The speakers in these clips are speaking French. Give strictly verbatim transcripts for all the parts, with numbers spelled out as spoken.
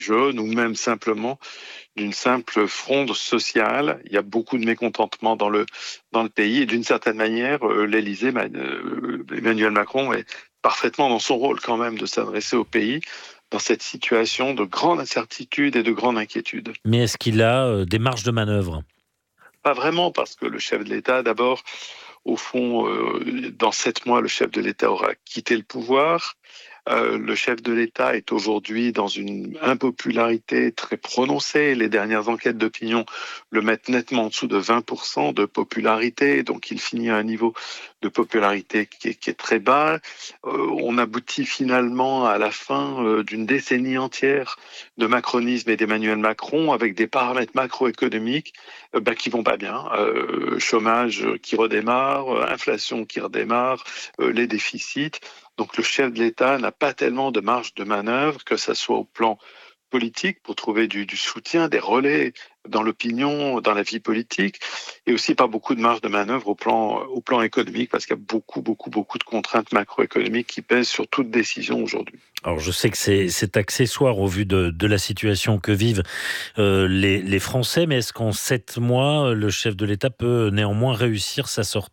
jaunes ou même simplement d'une simple fronde sociale. Il y a beaucoup de mécontentement dans le, dans le pays et d'une certaine manière, euh, l'Élysée, euh, Emmanuel Macron est parfaitement dans son rôle quand même de s'adresser au pays dans cette situation de grande incertitude et de grande inquiétude. Mais est-ce qu'il a euh, des marges de manœuvre ? Pas vraiment, parce que le chef de l'État, d'abord, au fond, euh, dans sept mois, le chef de l'État aura quitté le pouvoir. Euh, le chef de l'État est aujourd'hui dans une impopularité très prononcée. Les dernières enquêtes d'opinion le mettent nettement en dessous de vingt pour cent de popularité, donc il finit à un niveau de popularité qui est, qui est très bas. Euh, on aboutit finalement à la fin euh, d'une décennie entière de macronisme et d'Emmanuel Macron avec des paramètres macroéconomiques euh, bah, qui vont pas bien. Euh, chômage qui redémarre, euh, inflation qui redémarre, euh, les déficits. Donc le chef de l'État n'a pas tellement de marge de manœuvre, que ce soit au plan politique pour trouver du, du soutien, des relais dans l'opinion, dans la vie politique, et aussi pas beaucoup de marge de manœuvre au plan, au plan économique, parce qu'il y a beaucoup, beaucoup, beaucoup de contraintes macroéconomiques qui pèsent sur toute décision aujourd'hui. Alors je sais que c'est, c'est accessoire au vu de, de la situation que vivent euh, les, les Français, mais est-ce qu'en sept mois, le chef de l'État peut néanmoins réussir sa sortie ?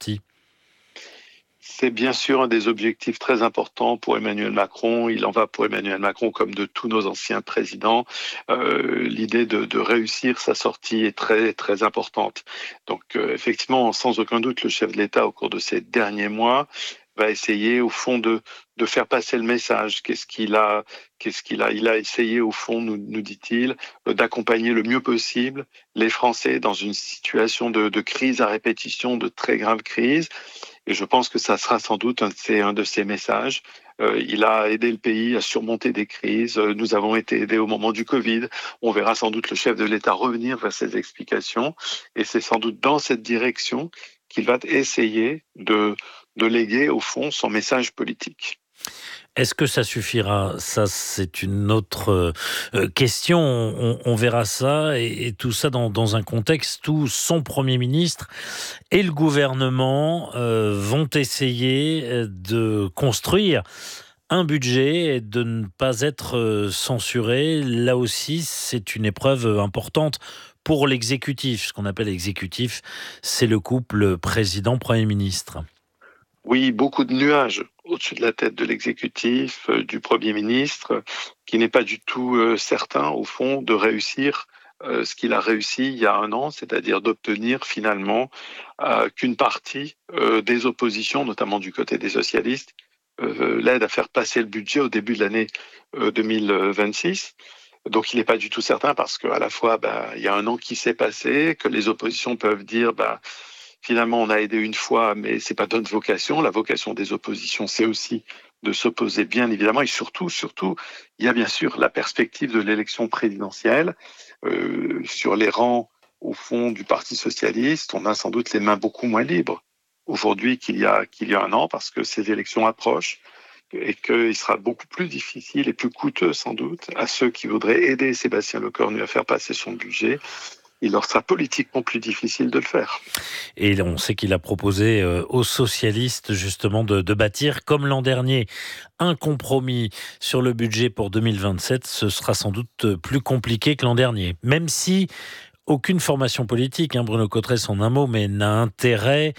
C'est bien sûr un des objectifs très importants pour Emmanuel Macron. Il en va pour Emmanuel Macron comme de tous nos anciens présidents. Euh, l'idée de, de réussir sa sortie est très, très importante. Donc, euh, effectivement, sans aucun doute, le chef de l'État, au cours de ces derniers mois, va essayer, au fond, de, de faire passer le message. Qu'est-ce qu'il a, qu'est-ce qu'il a, il a essayé, au fond, nous, nous dit-il, d'accompagner le mieux possible les Français dans une situation de, de crise à répétition, de très grave crise. Et je pense que ça sera sans doute un de ces, un de ces messages. Euh, il a aidé le pays à surmonter des crises. Nous avons été aidés au moment du Covid. On verra sans doute le chef de l'État revenir vers ses explications. Et c'est sans doute dans cette direction qu'il va essayer de, de léguer, au fond, son message politique. Est-ce que ça suffira ? Ça, c'est une autre euh, question. On, on verra ça, et, et tout ça dans, dans un contexte où son Premier ministre et le gouvernement euh, vont essayer de construire un budget et de ne pas être censuré. Là aussi, c'est une épreuve importante pour l'exécutif. Ce qu'on appelle l'exécutif, c'est le couple président-Premier ministre. Oui, beaucoup de nuages au-dessus de la tête de l'exécutif, euh, du Premier ministre, qui n'est pas du tout euh, certain, au fond, de réussir euh, ce qu'il a réussi il y a un an, c'est-à-dire d'obtenir finalement euh, qu'une partie euh, des oppositions, notamment du côté des socialistes, euh, l'aide à faire passer le budget au début de l'année euh, deux mille vingt-six. Donc il n'est pas du tout certain parce qu'à la fois, bah, il y a un an qui s'est passé, que les oppositions peuvent dire... Bah, finalement, on a aidé une fois, mais c'est pas notre vocation. La vocation des oppositions, c'est aussi de s'opposer, bien évidemment. Et surtout, surtout, il y a bien sûr la perspective de l'élection présidentielle. Euh, sur les rangs, au fond, du Parti socialiste, on a sans doute les mains beaucoup moins libres aujourd'hui qu'il y a, qu'il y a un an, parce que ces élections approchent et qu'il sera beaucoup plus difficile et plus coûteux, sans doute, à ceux qui voudraient aider Sébastien Lecornu à faire passer son budget. Il leur sera politiquement plus difficile de le faire. Et on sait qu'il a proposé aux socialistes justement de, de bâtir, comme l'an dernier, un compromis sur le budget pour deux mille vingt-sept. Ce sera sans doute plus compliqué que l'an dernier. Même si aucune formation politique, hein, Bruno Cotresse en un mot, mais n'a intérêt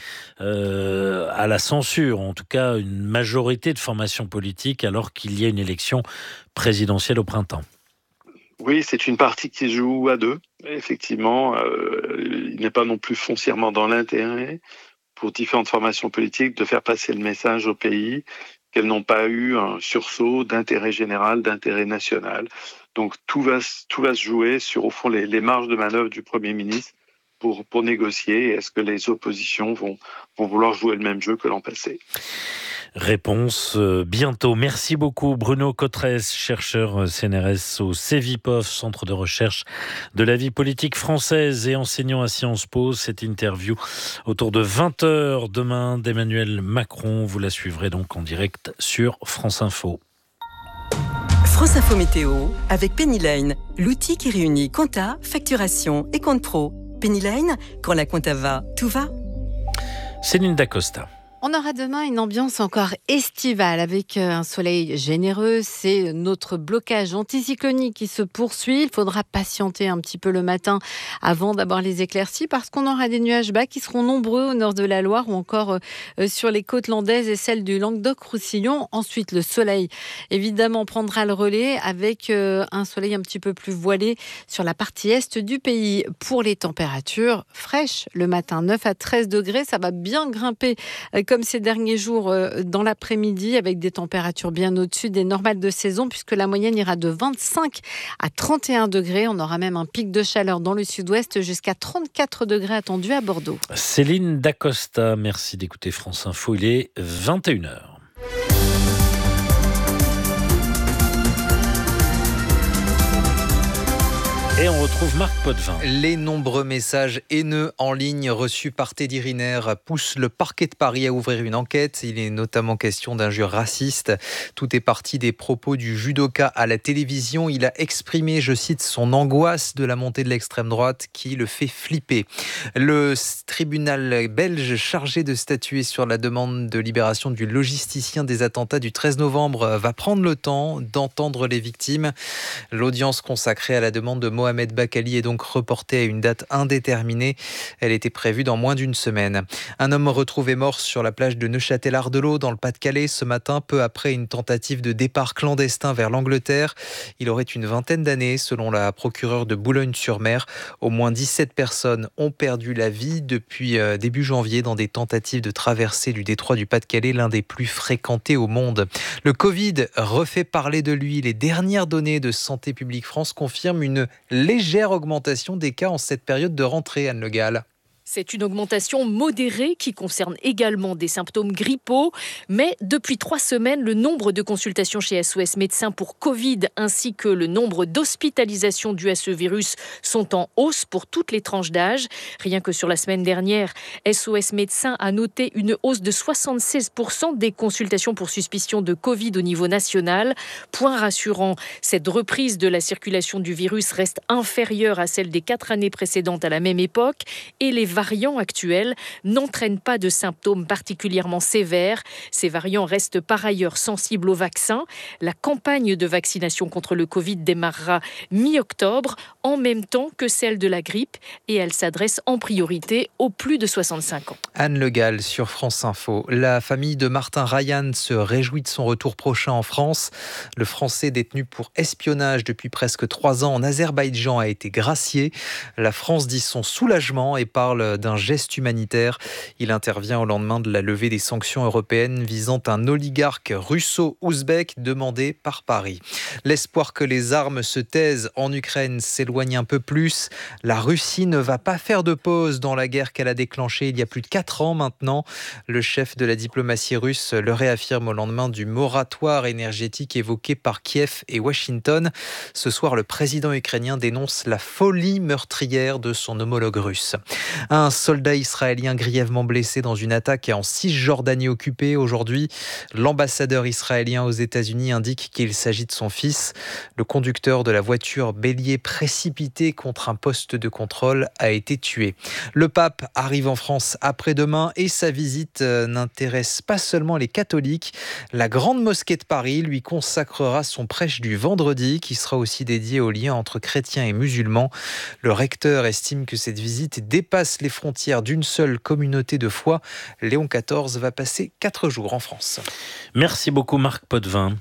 euh, à la censure. En tout cas, une majorité de formations politiques alors qu'il y a une élection présidentielle au printemps. Oui, c'est une partie qui se joue à deux. Effectivement, euh, il n'est pas non plus foncièrement dans l'intérêt pour différentes formations politiques de faire passer le message au pays qu'elles n'ont pas eu un sursaut d'intérêt général, d'intérêt national. Donc tout va, tout va se jouer sur, au fond, les, les marges de manœuvre du Premier ministre pour, pour négocier. Est-ce que les oppositions vont, vont vouloir jouer le même jeu que l'an passé ? Réponse euh, bientôt. Merci beaucoup Bruno Cotresse, chercheur C N R S au CEVIPOF, Centre de recherche de la vie politique française et enseignant à Sciences Po. Cette interview autour de vingt heures demain d'Emmanuel Macron. Vous la suivrez donc en direct sur France Info. France Info Météo avec Pennyline, l'outil qui réunit compta, facturation et compte pro. Pennyline, quand la compta va, tout va. Céline Dacosta. On aura demain une ambiance encore estivale avec un soleil généreux. C'est notre blocage anticyclonique qui se poursuit. Il faudra patienter un petit peu le matin avant d'avoir les éclaircies parce qu'on aura des nuages bas qui seront nombreux au nord de la Loire ou encore sur les côtes landaises et celles du Languedoc-Roussillon. Ensuite, le soleil, évidemment, prendra le relais avec un soleil un petit peu plus voilé sur la partie est du pays. Pour les températures fraîches, le matin, neuf à treize degrés, ça va bien grimper comme ces derniers jours dans l'après-midi avec des températures bien au-dessus des normales de saison puisque la moyenne ira de vingt-cinq à trente et un degrés. On aura même un pic de chaleur dans le sud-ouest jusqu'à trente-quatre degrés attendus à Bordeaux. Céline Dacosta, merci d'écouter France Info. Il est vingt et une heures. Et on retrouve Marc Potvin. Les nombreux messages haineux en ligne reçus par Teddy Riner poussent le parquet de Paris à ouvrir une enquête. Il est notamment question d'injures racistes. Tout est parti des propos du judoka à la télévision. Il a exprimé, je cite, son angoisse de la montée de l'extrême droite qui le fait flipper. Le tribunal belge chargé de statuer sur la demande de libération du logisticien des attentats du treize novembre va prendre le temps d'entendre les victimes. L'audience consacrée à la demande de Mohamed Mohamed Bakali est donc reportée à une date indéterminée. Elle était prévue dans moins d'une semaine. Un homme retrouvé mort sur la plage de Neuchâtel-Ardelot dans le Pas-de-Calais ce matin, peu après une tentative de départ clandestin vers l'Angleterre. Il aurait une vingtaine d'années, selon la procureure de Boulogne-sur-Mer. Au moins dix-sept personnes ont perdu la vie depuis début janvier dans des tentatives de traversée du détroit du Pas-de-Calais, l'un des plus fréquentés au monde. Le Covid refait parler de lui. Les dernières données de Santé publique France confirment une légère augmentation des cas en cette période de rentrée, Anne Le Gall. C'est une augmentation modérée qui concerne également des symptômes grippaux. Mais depuis trois semaines, le nombre de consultations chez S O S Médecins pour Covid ainsi que le nombre d'hospitalisations dues à ce virus sont en hausse pour toutes les tranches d'âge. Rien que sur la semaine dernière, S O S Médecins a noté une hausse de soixante-seize pour cent des consultations pour suspicion de Covid au niveau national. Point rassurant, cette reprise de la circulation du virus reste inférieure à celle des quatre années précédentes à la même époque et les variants actuels n'entraînent pas de symptômes particulièrement sévères. Ces variants restent par ailleurs sensibles au vaccin. La campagne de vaccination contre le Covid démarrera mi-octobre, en même temps que celle de la grippe, et elle s'adresse en priorité aux plus de soixante-cinq ans. Anne Le Gall sur France Info. La famille de Martin Ryan se réjouit de son retour prochain en France. Le Français détenu pour espionnage depuis presque trois ans en Azerbaïdjan a été gracié. La France dit son soulagement et parle d'un geste humanitaire. Il intervient au lendemain de la levée des sanctions européennes visant un oligarque russo-ouzbek demandé par Paris. L'espoir que les armes se taisent en Ukraine s'éloigne un peu plus. La Russie ne va pas faire de pause dans la guerre qu'elle a déclenchée il y a plus de quatre ans maintenant. Le chef de la diplomatie russe le réaffirme au lendemain du moratoire énergétique évoqué par Kiev et Washington. Ce soir, le président ukrainien dénonce la folie meurtrière de son homologue russe. Un soldat israélien grièvement blessé dans une attaque en Cisjordanie occupée. Aujourd'hui, l'ambassadeur israélien aux États-Unis indique qu'il s'agit de son fils. Le conducteur de la voiture bélier précipité contre un poste de contrôle a été tué. Le pape arrive en France après-demain et sa visite n'intéresse pas seulement les catholiques. La grande mosquée de Paris lui consacrera son prêche du vendredi qui sera aussi dédié au lien entre chrétiens et musulmans. Le recteur estime que cette visite dépasse les frontières d'une seule communauté de foi. Léon quatorze va passer quatre jours en France. Merci beaucoup Marc Potvin.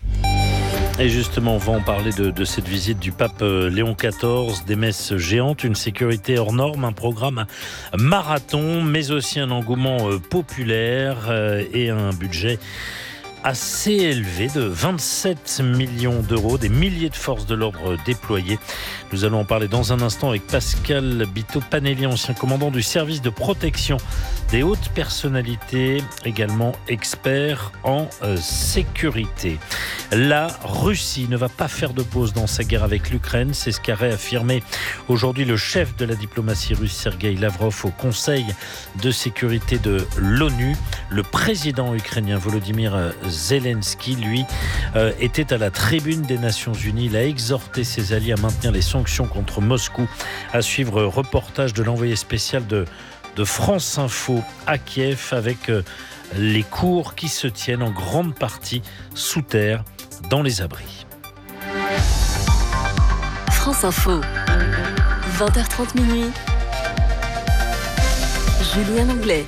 Et justement, on va en parler de, de cette visite du pape Léon quatorze, des messes géantes, une sécurité hors norme, un programme marathon, mais aussi un engouement populaire et un budget assez élevé de vingt-sept millions d'euros, des milliers de forces de l'ordre déployées. Nous allons en parler dans un instant avec Pascal Bito-Panelli, ancien commandant du service de protection des hautes personnalités, également expert en euh, sécurité. La Russie ne va pas faire de pause dans sa guerre avec l'Ukraine, c'est ce qu'a réaffirmé aujourd'hui le chef de la diplomatie russe, Sergueï Lavrov, au Conseil de sécurité de l'ONU. Le président ukrainien Volodymyr Zelensky, lui, euh, était à la tribune des Nations Unies. Il a exhorté ses alliés à maintenir les sanctions contre Moscou. À suivre, reportage de l'envoyé spécial de, de France Info à Kiev avec euh, les cours qui se tiennent en grande partie sous terre dans les abris. France Info, vingt heures trente minuit. Julien Anglais.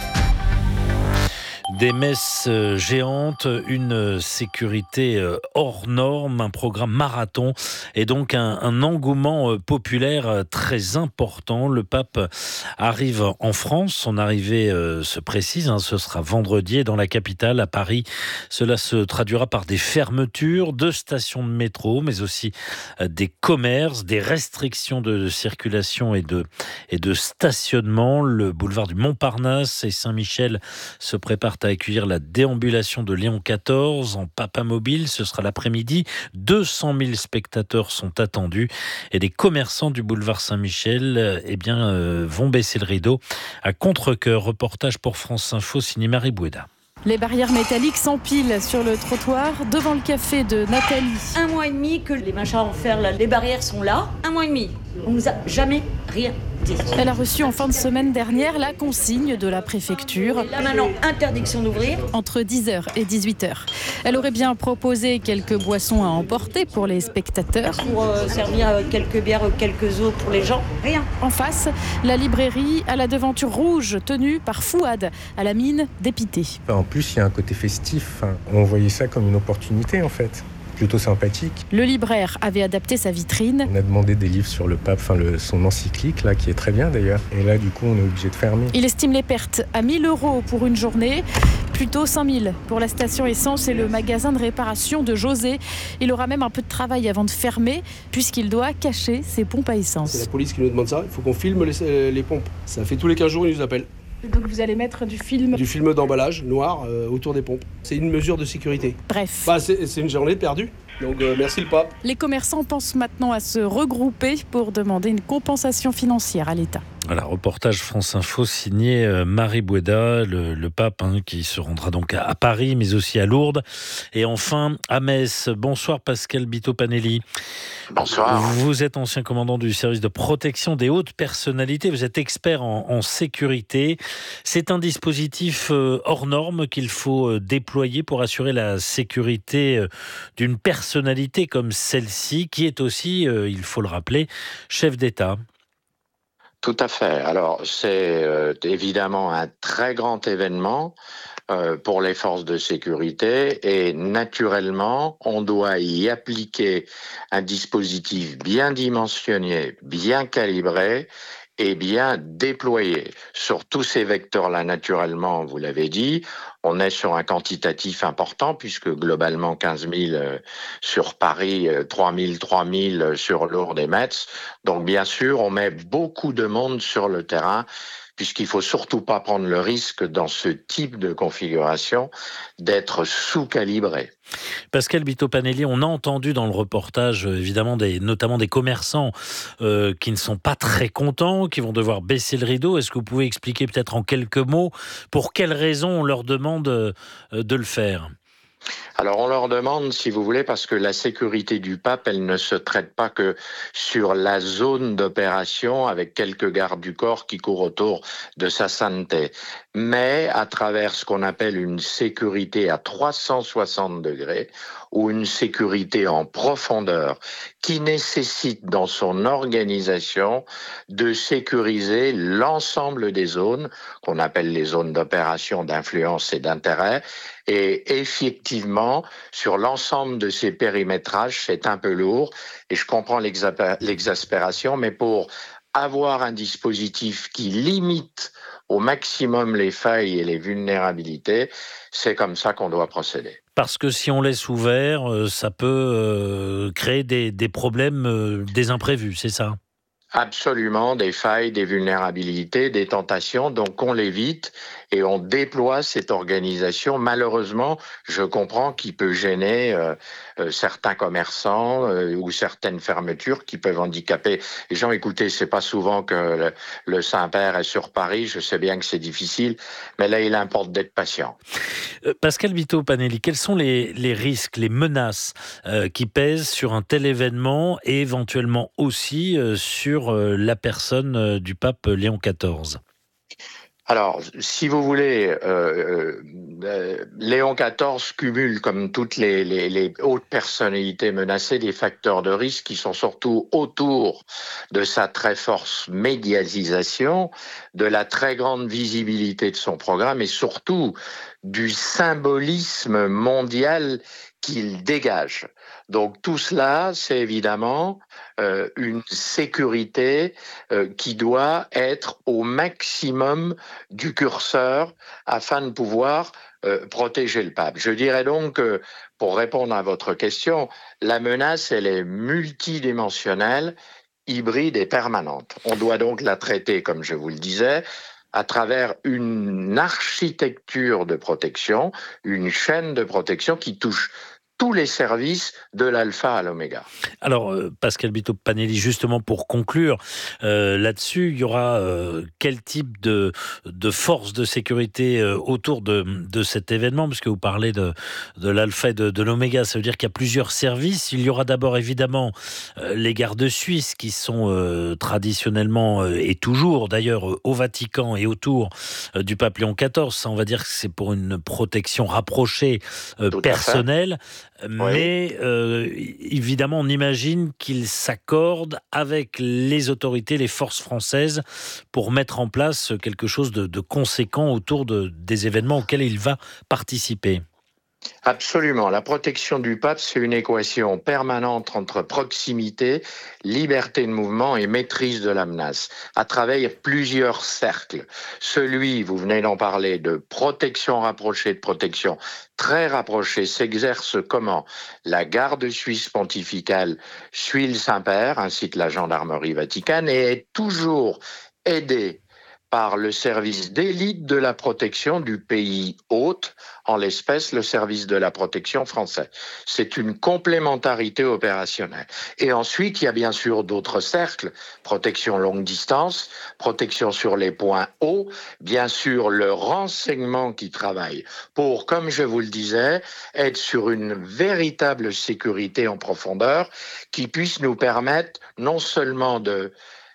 Des messes géantes, une sécurité hors norme, un programme marathon et donc un, un engouement populaire très important. Le pape arrive en France, son arrivée se précise, hein, ce sera vendredi et dans la capitale, à Paris. Cela se traduira par des fermetures de stations de métro, mais aussi des commerces, des restrictions de circulation et de, et de stationnement. Le boulevard du Montparnasse et Saint-Michel se préparent à accueillir la déambulation de Léon quatorze en papamobile. Ce sera l'après-midi. deux cent mille spectateurs sont attendus et les commerçants du boulevard Saint-Michel eh bien, euh, vont baisser le rideau à contre-cœur. Reportage pour France Info, signé Marie Boueda. Les barrières métalliques s'empilent sur le trottoir devant le café de Nathalie. Un mois et demi que les machins en fer, là, les barrières sont là. Un mois et demi. On nous a jamais rien dit. Elle a reçu en fin de semaine dernière la consigne de la préfecture. Là maintenant, interdiction d'ouvrir. Entre dix heures et dix-huit heures. Elle aurait bien proposé quelques boissons à emporter pour les spectateurs. Pour euh, servir quelques bières, quelques eaux pour les gens. Rien. En face, la librairie à la devanture rouge tenue par Fouad, à la mine dépité. En plus, il y a un côté festif. On voyait ça comme une opportunité en fait. Plutôt sympathique. Le libraire avait adapté sa vitrine. On a demandé des livres sur le pape, enfin le, son encyclique, là, qui est très bien d'ailleurs. Et là, du coup, on est obligé de fermer. Il estime les pertes à mille euros pour une journée, plutôt cinq mille pour la station essence et le magasin de réparation de José. Il aura même un peu de travail avant de fermer, puisqu'il doit cacher ses pompes à essence. C'est la police qui nous demande ça, il faut qu'on filme les, les pompes. Ça fait tous les quinze jours, ils nous appellent. Donc vous allez mettre du film Du film d'emballage noir euh, autour des pompes. C'est une mesure de sécurité. Bref. Bah, c'est, c'est une journée perdue. Donc euh, merci le pape. Les commerçants pensent maintenant à se regrouper pour demander une compensation financière à l'État. Voilà, reportage France Info signé Marie Boueda, le, le pape hein, qui se rendra donc à, à Paris, mais aussi à Lourdes. Et enfin, à Metz. Bonsoir Pascal Bito-Panelli. Bonsoir. Vous êtes ancien commandant du service de protection des hautes personnalités. Vous êtes expert en, en sécurité. C'est un dispositif euh, hors norme qu'il faut euh, déployer pour assurer la sécurité euh, d'une personnalité comme celle-ci, qui est aussi, euh, il faut le rappeler, chef d'État. Tout à fait. Alors, c'est euh, évidemment un très grand événement euh, pour les forces de sécurité et naturellement, on doit y appliquer un dispositif bien dimensionné, bien calibré et bien déployé. Sur tous ces vecteurs-là, naturellement, vous l'avez dit, on est sur un quantitatif important puisque globalement quinze mille euh, sur Paris, euh, trois mille, trois mille sur Lourdes et Metz. Donc bien sûr, on met beaucoup de monde sur le terrain puisqu'il faut surtout pas prendre le risque dans ce type de configuration d'être sous-calibré. Pascal Bito-Panelli, on a entendu dans le reportage évidemment des, notamment des commerçants euh, qui ne sont pas très contents, qui vont devoir baisser le rideau. Est-ce que vous pouvez expliquer peut-être en quelques mots pour quelles raisons on leur demande euh, de le faire ? Alors on leur demande, si vous voulez, parce que la sécurité du pape, elle ne se traite pas que sur la zone d'opération avec quelques gardes du corps qui courent autour de sa sainteté, mais à travers ce qu'on appelle une sécurité à trois cent soixante degrés ou une sécurité en profondeur qui nécessite dans son organisation de sécuriser l'ensemble des zones qu'on appelle les zones d'opération, d'influence et d'intérêt. Et effectivement, sur l'ensemble de ces périmétrages, c'est un peu lourd et je comprends l'exaspération, mais pour avoir un dispositif qui limite au maximum les failles et les vulnérabilités, c'est comme ça qu'on doit procéder. Parce que si on laisse ouvert, ça peut créer des, des problèmes, des imprévus, c'est ça ? Absolument, des failles, des vulnérabilités, des tentations, donc on l'évite et on déploie cette organisation. Malheureusement, je comprends qu'il peut gêner euh, euh, certains commerçants euh, ou certaines fermetures qui peuvent handicaper les gens. Écoutez, c'est pas souvent que le, le Saint-Père est sur Paris, je sais bien que c'est difficile, mais là, il importe d'être patient. Euh, Pascal Bito-Panelli, quels sont les, les risques, les menaces euh, qui pèsent sur un tel événement et éventuellement aussi euh, sur euh, la personne euh, du pape Léon quatorze ? Alors, si vous voulez, euh, euh, Léon quatorze cumule, comme toutes les, les, les hautes personnalités menacées, des facteurs de risque qui sont surtout autour de sa très forte médiatisation, de la très grande visibilité de son programme et surtout du symbolisme mondial qu'il dégage. Donc tout cela, c'est évidemment euh, une sécurité euh, qui doit être au maximum du curseur afin de pouvoir euh, protéger le pape. Je dirais donc que, pour répondre à votre question, la menace, elle est multidimensionnelle, hybride et permanente. On doit donc la traiter, comme je vous le disais, à travers une architecture de protection, une chaîne de protection qui touche tous les services de l'alpha à l'oméga. Alors, euh, Pascal Bito-Panelli, justement pour conclure euh, là-dessus, il y aura euh, quel type de, de force de sécurité euh, autour de, de cet événement? Parce que vous parlez de, de l'alpha et de, de l'oméga, ça veut dire qu'il y a plusieurs services. Il y aura d'abord évidemment euh, les gardes suisses qui sont euh, traditionnellement euh, et toujours d'ailleurs euh, au Vatican et autour euh, du pape Léon quatorze. Ça, on va dire que c'est pour une protection rapprochée, euh, personnelle. Mais oui. euh, évidemment, on imagine qu'il s'accorde avec les autorités, les forces françaises, pour mettre en place quelque chose de, de conséquent autour de, des événements auxquels il va participer. Absolument. La protection du pape, c'est une équation permanente entre proximité, liberté de mouvement et maîtrise de la menace, à travers plusieurs cercles. Celui, vous venez d'en parler, de protection rapprochée, de protection très rapprochée, s'exerce comment? La garde suisse pontificale suit le Saint-Père, ainsi que la gendarmerie vaticane, et est toujours aidée par le service d'élite de la protection du pays hôte, en l'espèce le service de la protection français. C'est une complémentarité opérationnelle. Et ensuite, il y a bien sûr d'autres cercles, protection longue distance, protection sur les points hauts, bien sûr le renseignement qui travaille pour, comme je vous le disais, être sur une véritable sécurité en profondeur qui puisse nous permettre non seulement de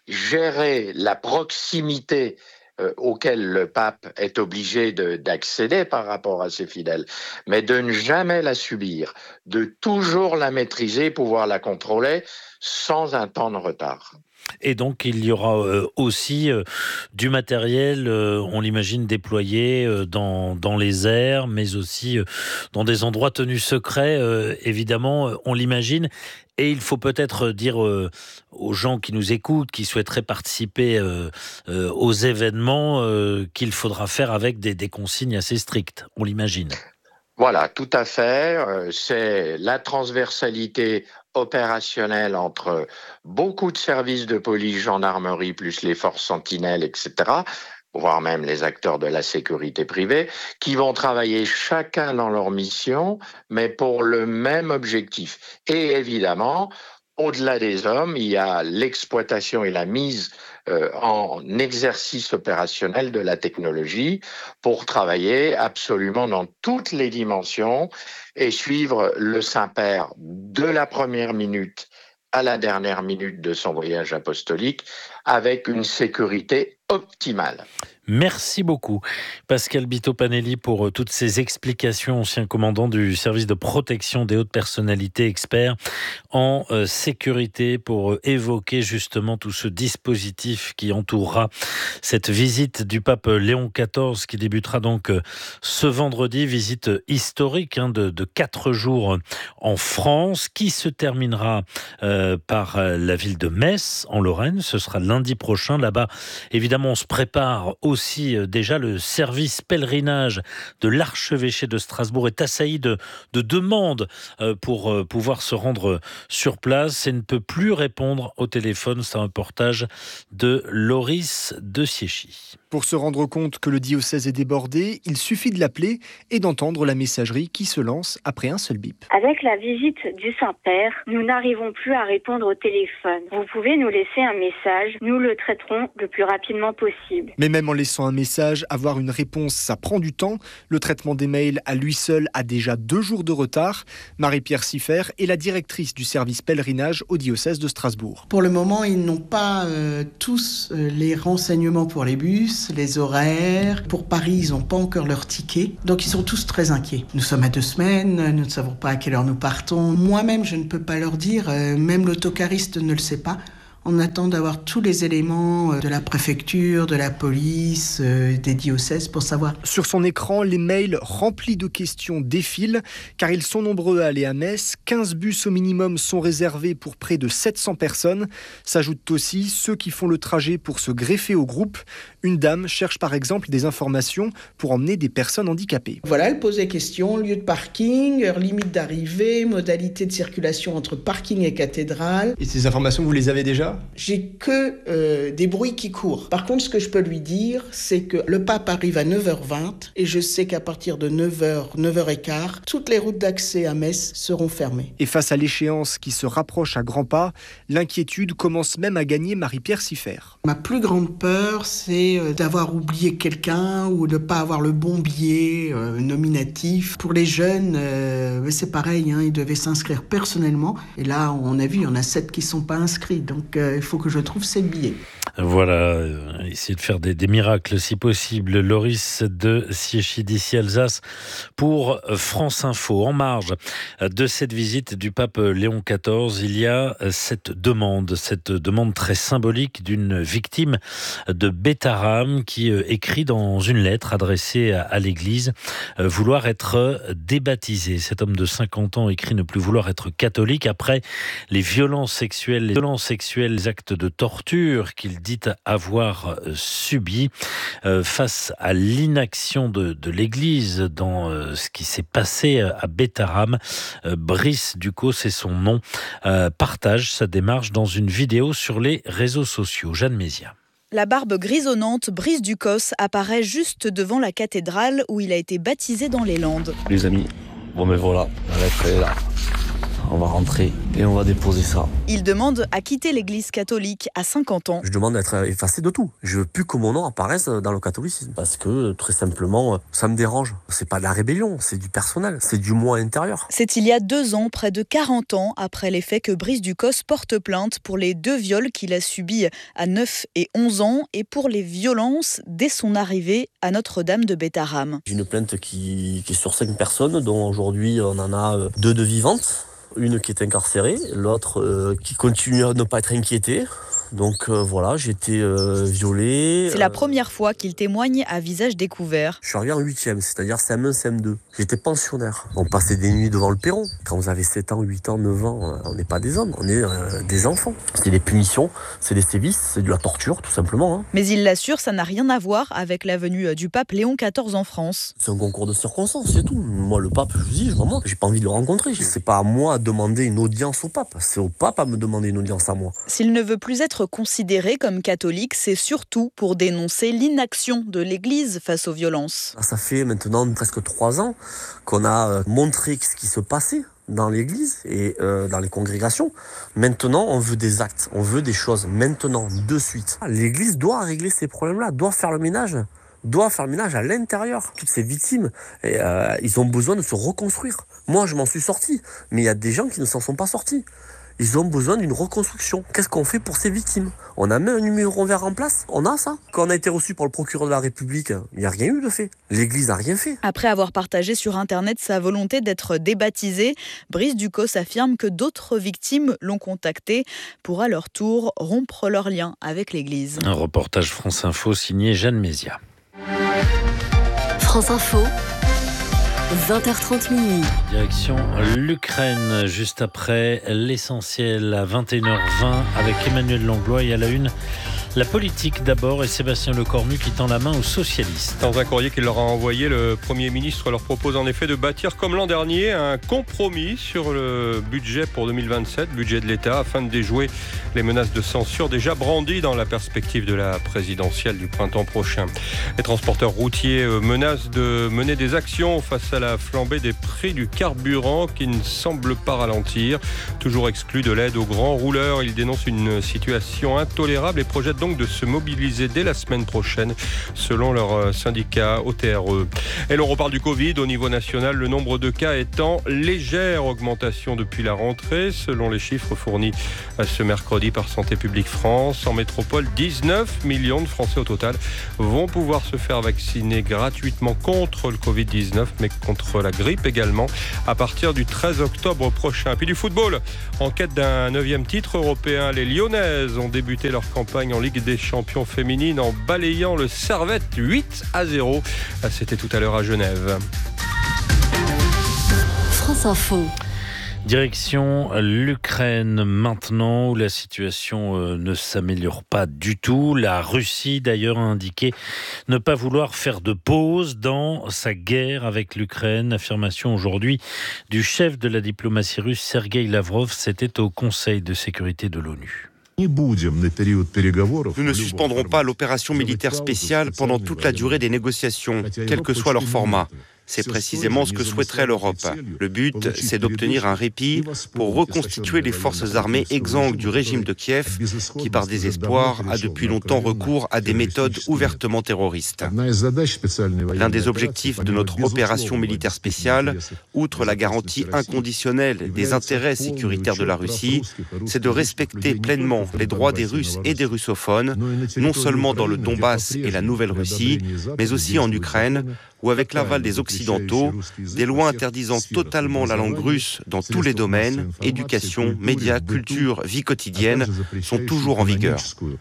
gérer la proximité euh, auquel le pape est obligé de, d'accéder par rapport à ses fidèles, mais de ne jamais la subir, de toujours la maîtriser, pouvoir la contrôler sans un temps de retard. Et donc, il y aura euh, aussi euh, du matériel, euh, on l'imagine, déployé euh, dans, dans les airs, mais aussi euh, dans des endroits tenus secrets, euh, évidemment, euh, on l'imagine. Et il faut peut-être dire euh, aux gens qui nous écoutent, qui souhaiteraient participer euh, euh, aux événements, euh, qu'il faudra faire avec des, des consignes assez strictes, on l'imagine. Voilà, tout à fait. Euh, c'est la transversalité opérationnelle entre beaucoup de services de police, gendarmerie, plus les forces sentinelles, et cetera, voire même les acteurs de la sécurité privée, qui vont travailler chacun dans leur mission, mais pour le même objectif. Et évidemment, au-delà des hommes, il y a l'exploitation et la mise euh, en exercice opérationnel de la technologie pour travailler absolument dans toutes les dimensions et suivre le Saint-Père de la première minute à la dernière minute de son voyage apostolique avec une sécurité optimale. Merci beaucoup, Pascal Bito-Panelli, pour toutes ces explications, ancien commandant du service de protection des hautes personnalités, expert en euh, sécurité, pour euh, évoquer justement tout ce dispositif qui entourera cette visite du pape Léon quatorze qui débutera donc euh, ce vendredi, visite historique hein, de, de quatre jours en France, qui se terminera euh, par euh, la ville de Metz, en Lorraine. Ce sera lundi prochain. Là-bas, évidemment, on se prépare aussi déjà. Le service pèlerinage de l'archevêché de Strasbourg est assailli de, de demandes pour pouvoir se rendre sur place et ne peut plus répondre au téléphone. C'est un reportage de Loris de Siéchy. Pour se rendre compte que le diocèse est débordé, il suffit de l'appeler et d'entendre la messagerie qui se lance après un seul bip. Avec la visite du Saint-Père, nous n'arrivons plus à répondre au téléphone. Vous pouvez nous laisser un message, nous le traiterons le plus rapidement rapidement possible. Mais même en laissant un message, avoir une réponse, ça prend du temps. Le traitement des mails à lui seul a déjà deux jours de retard. Marie-Pierre Siffer est la directrice du service pèlerinage au diocèse de Strasbourg. Pour le moment, ils n'ont pas euh, tous euh, les renseignements pour les bus, les horaires. Pour Paris, ils n'ont pas encore leur ticket. Donc, ils sont tous très inquiets. Nous sommes à deux semaines, nous ne savons pas à quelle heure nous partons. Moi-même, je ne peux pas leur dire, euh, même l'autocariste ne le sait pas. On attend d'avoir tous les éléments de la préfecture, de la police, euh, des diocèses pour savoir. Sur son écran, les mails remplis de questions défilent, car ils sont nombreux à aller à Metz. quinze bus au minimum sont réservés pour près de sept cents personnes. S'ajoutent aussi ceux qui font le trajet pour se greffer au groupe. Une dame cherche par exemple des informations pour emmener des personnes handicapées. Voilà, elle pose des questions, lieu de parking, heure limite d'arrivée, modalité de circulation entre parking et cathédrale. Et ces informations, vous les avez déjà ? J'ai que euh, des bruits qui courent. Par contre, ce que je peux lui dire, c'est que le pape arrive à neuf heures vingt et je sais qu'à partir de neuf heures, neuf heures quinze, toutes les routes d'accès à Metz seront fermées. Et face à l'échéance qui se rapproche à grands pas, l'inquiétude commence même à gagner Marie-Pierre Siffer. Ma plus grande peur, c'est d'avoir oublié quelqu'un ou de ne pas avoir le bon billet euh, nominatif. Pour les jeunes, euh, c'est pareil, hein, ils devaient s'inscrire personnellement. Et là, on a vu, il y en a sept qui ne sont pas inscrits. Donc, euh, il faut que je trouve ces billets. Voilà, euh, essayer de faire des, des miracles si possible. Loris de Siéchy d'ici Alsace pour France Info. En marge de cette visite du pape Léon quatorze, il y a cette demande, cette demande très symbolique d'une victime de Beth Aram qui écrit dans une lettre adressée à, à l'Église vouloir être débaptisé. Cet homme de cinquante ans écrit ne plus vouloir être catholique après les violences sexuelles, les violences sexuelles, les actes de torture qu'il dit avoir subis euh, face à l'inaction de, de l'Église dans euh, ce qui s'est passé à Beth Aram. Euh, Brice Ducos, c'est son nom, euh, partage sa démarche dans une vidéo sur les réseaux sociaux. Jeanne Mézia. La barbe grisonnante, Brice Ducos apparaît juste devant la cathédrale où il a été baptisé dans les Landes. Les amis, bon mais voilà, la lettre est là. On va rentrer et on va déposer ça. Il demande à quitter l'église catholique à cinquante ans. Je demande d'être effacé de tout. Je veux plus que mon nom apparaisse dans le catholicisme. Parce que, très simplement, ça me dérange. C'est pas de la rébellion, c'est du personnel. C'est du moi intérieur. C'est il y a deux ans, près de quarante ans, après les faits que Brice Ducos porte plainte pour les deux viols qu'il a subis à neuf et onze ans et pour les violences dès son arrivée à Notre-Dame de Beth Aram. J'ai une plainte qui, qui est sur cinq personnes, dont aujourd'hui on en a deux de vivantes. Une qui est incarcérée, l'autre euh, qui continue à ne pas être inquiétée. Donc euh, voilà, j'ai été euh, violé. C'est euh... la première fois qu'il témoigne à visage découvert. Je suis arrivé en huitième, c'est-à-dire C M un, C M deux. J'étais pensionnaire. On passait des nuits devant le perron. Quand vous avez sept ans, huit ans, neuf ans, on n'est pas des hommes, on est euh, des enfants. C'est des punitions, c'est des sévices, c'est de la torture tout simplement. Hein. Mais il l'assure, ça n'a rien à voir avec la venue du pape Léon quatorze en France. C'est un concours de circonstances, c'est tout. Moi le pape, je vous dis, vraiment, j'ai pas envie de le rencontrer. C'est pas à moi de demander une audience au pape, c'est au pape à me demander une audience à moi. S'il ne veut plus être considéré comme catholique, c'est surtout pour dénoncer l'inaction de l'Église face aux violences. Ça fait maintenant presque trois ans qu'on a montré ce qui se passait dans l'Église et euh, dans les congrégations. Maintenant, on veut des actes, on veut des choses maintenant, de suite. L'Église doit régler ces problèmes-là, doit faire le ménage. doit faire le ménage à l'intérieur. Toutes ces victimes, et, euh, ils ont besoin de se reconstruire. Moi, je m'en suis sorti, mais il y a des gens qui ne s'en sont pas sortis. Ils ont besoin d'une reconstruction. Qu'est-ce qu'on fait pour ces victimes ? On a mis un numéro vert en place ? On a ça ? Quand on a été reçu par le procureur de la République, il n'y a rien eu de fait. L'Église n'a rien fait. Après avoir partagé sur Internet sa volonté d'être débaptisé, Brice Ducos affirme que d'autres victimes l'ont contacté pour à leur tour rompre leur lien avec l'Église. Un reportage France Info signé Jeanne Mézia. France Info. vingt heures trente minuit. Direction l'Ukraine, juste après l'essentiel à vingt et une heures vingt avec Emmanuel Langlois et à la une. La politique d'abord et Sébastien Lecornu qui tend la main aux socialistes. Dans un courrier qu'il leur a envoyé, le Premier ministre leur propose en effet de bâtir comme l'an dernier un compromis sur le budget pour deux mille vingt-sept, budget de l'État, afin de déjouer les menaces de censure déjà brandies dans la perspective de la présidentielle du printemps prochain. Les transporteurs routiers menacent de mener des actions face à la flambée des prix du carburant qui ne semble pas ralentir. Toujours exclus de l'aide aux grands rouleurs, ils dénoncent une situation intolérable et projettent donc de se mobiliser dès la semaine prochaine, selon leur syndicat O T R E. Et l'on reparle du Covid. Au niveau national, le nombre de cas est en légère augmentation depuis la rentrée, selon les chiffres fournis ce mercredi par Santé publique France. En métropole, dix-neuf millions de Français au total vont pouvoir se faire vacciner gratuitement contre le covid dix-neuf, mais contre la grippe également, à partir du treize octobre prochain. Puis du football, en quête d'un neuvième titre européen, les Lyonnaises ont débuté leur campagne en Ligue des Champions féminines en balayant le Servette huit à zéro. C'était tout à l'heure à Genève. France Info. Direction l'Ukraine maintenant, où la situation ne s'améliore pas du tout. La Russie d'ailleurs a indiqué ne pas vouloir faire de pause dans sa guerre avec l'Ukraine. Affirmation aujourd'hui du chef de la diplomatie russe Sergueï Lavrov, c'était au Conseil de sécurité de l'ONU. Nous ne suspendrons pas l'opération militaire spéciale pendant toute la durée des négociations, quel que soit leur format. C'est précisément ce que souhaiterait l'Europe. Le but, c'est d'obtenir un répit pour reconstituer les forces armées exsangues du régime de Kiev, qui par désespoir a depuis longtemps recours à des méthodes ouvertement terroristes. L'un des objectifs de notre opération militaire spéciale, outre la garantie inconditionnelle des intérêts sécuritaires de la Russie, c'est de respecter pleinement les droits des Russes et des russophones, non seulement dans le Donbass et la Nouvelle-Russie, mais aussi en Ukraine, où avec l'aval des Occidentaux, des lois interdisant totalement la langue russe dans tous les domaines, éducation, médias, culture, vie quotidienne, sont toujours en vigueur.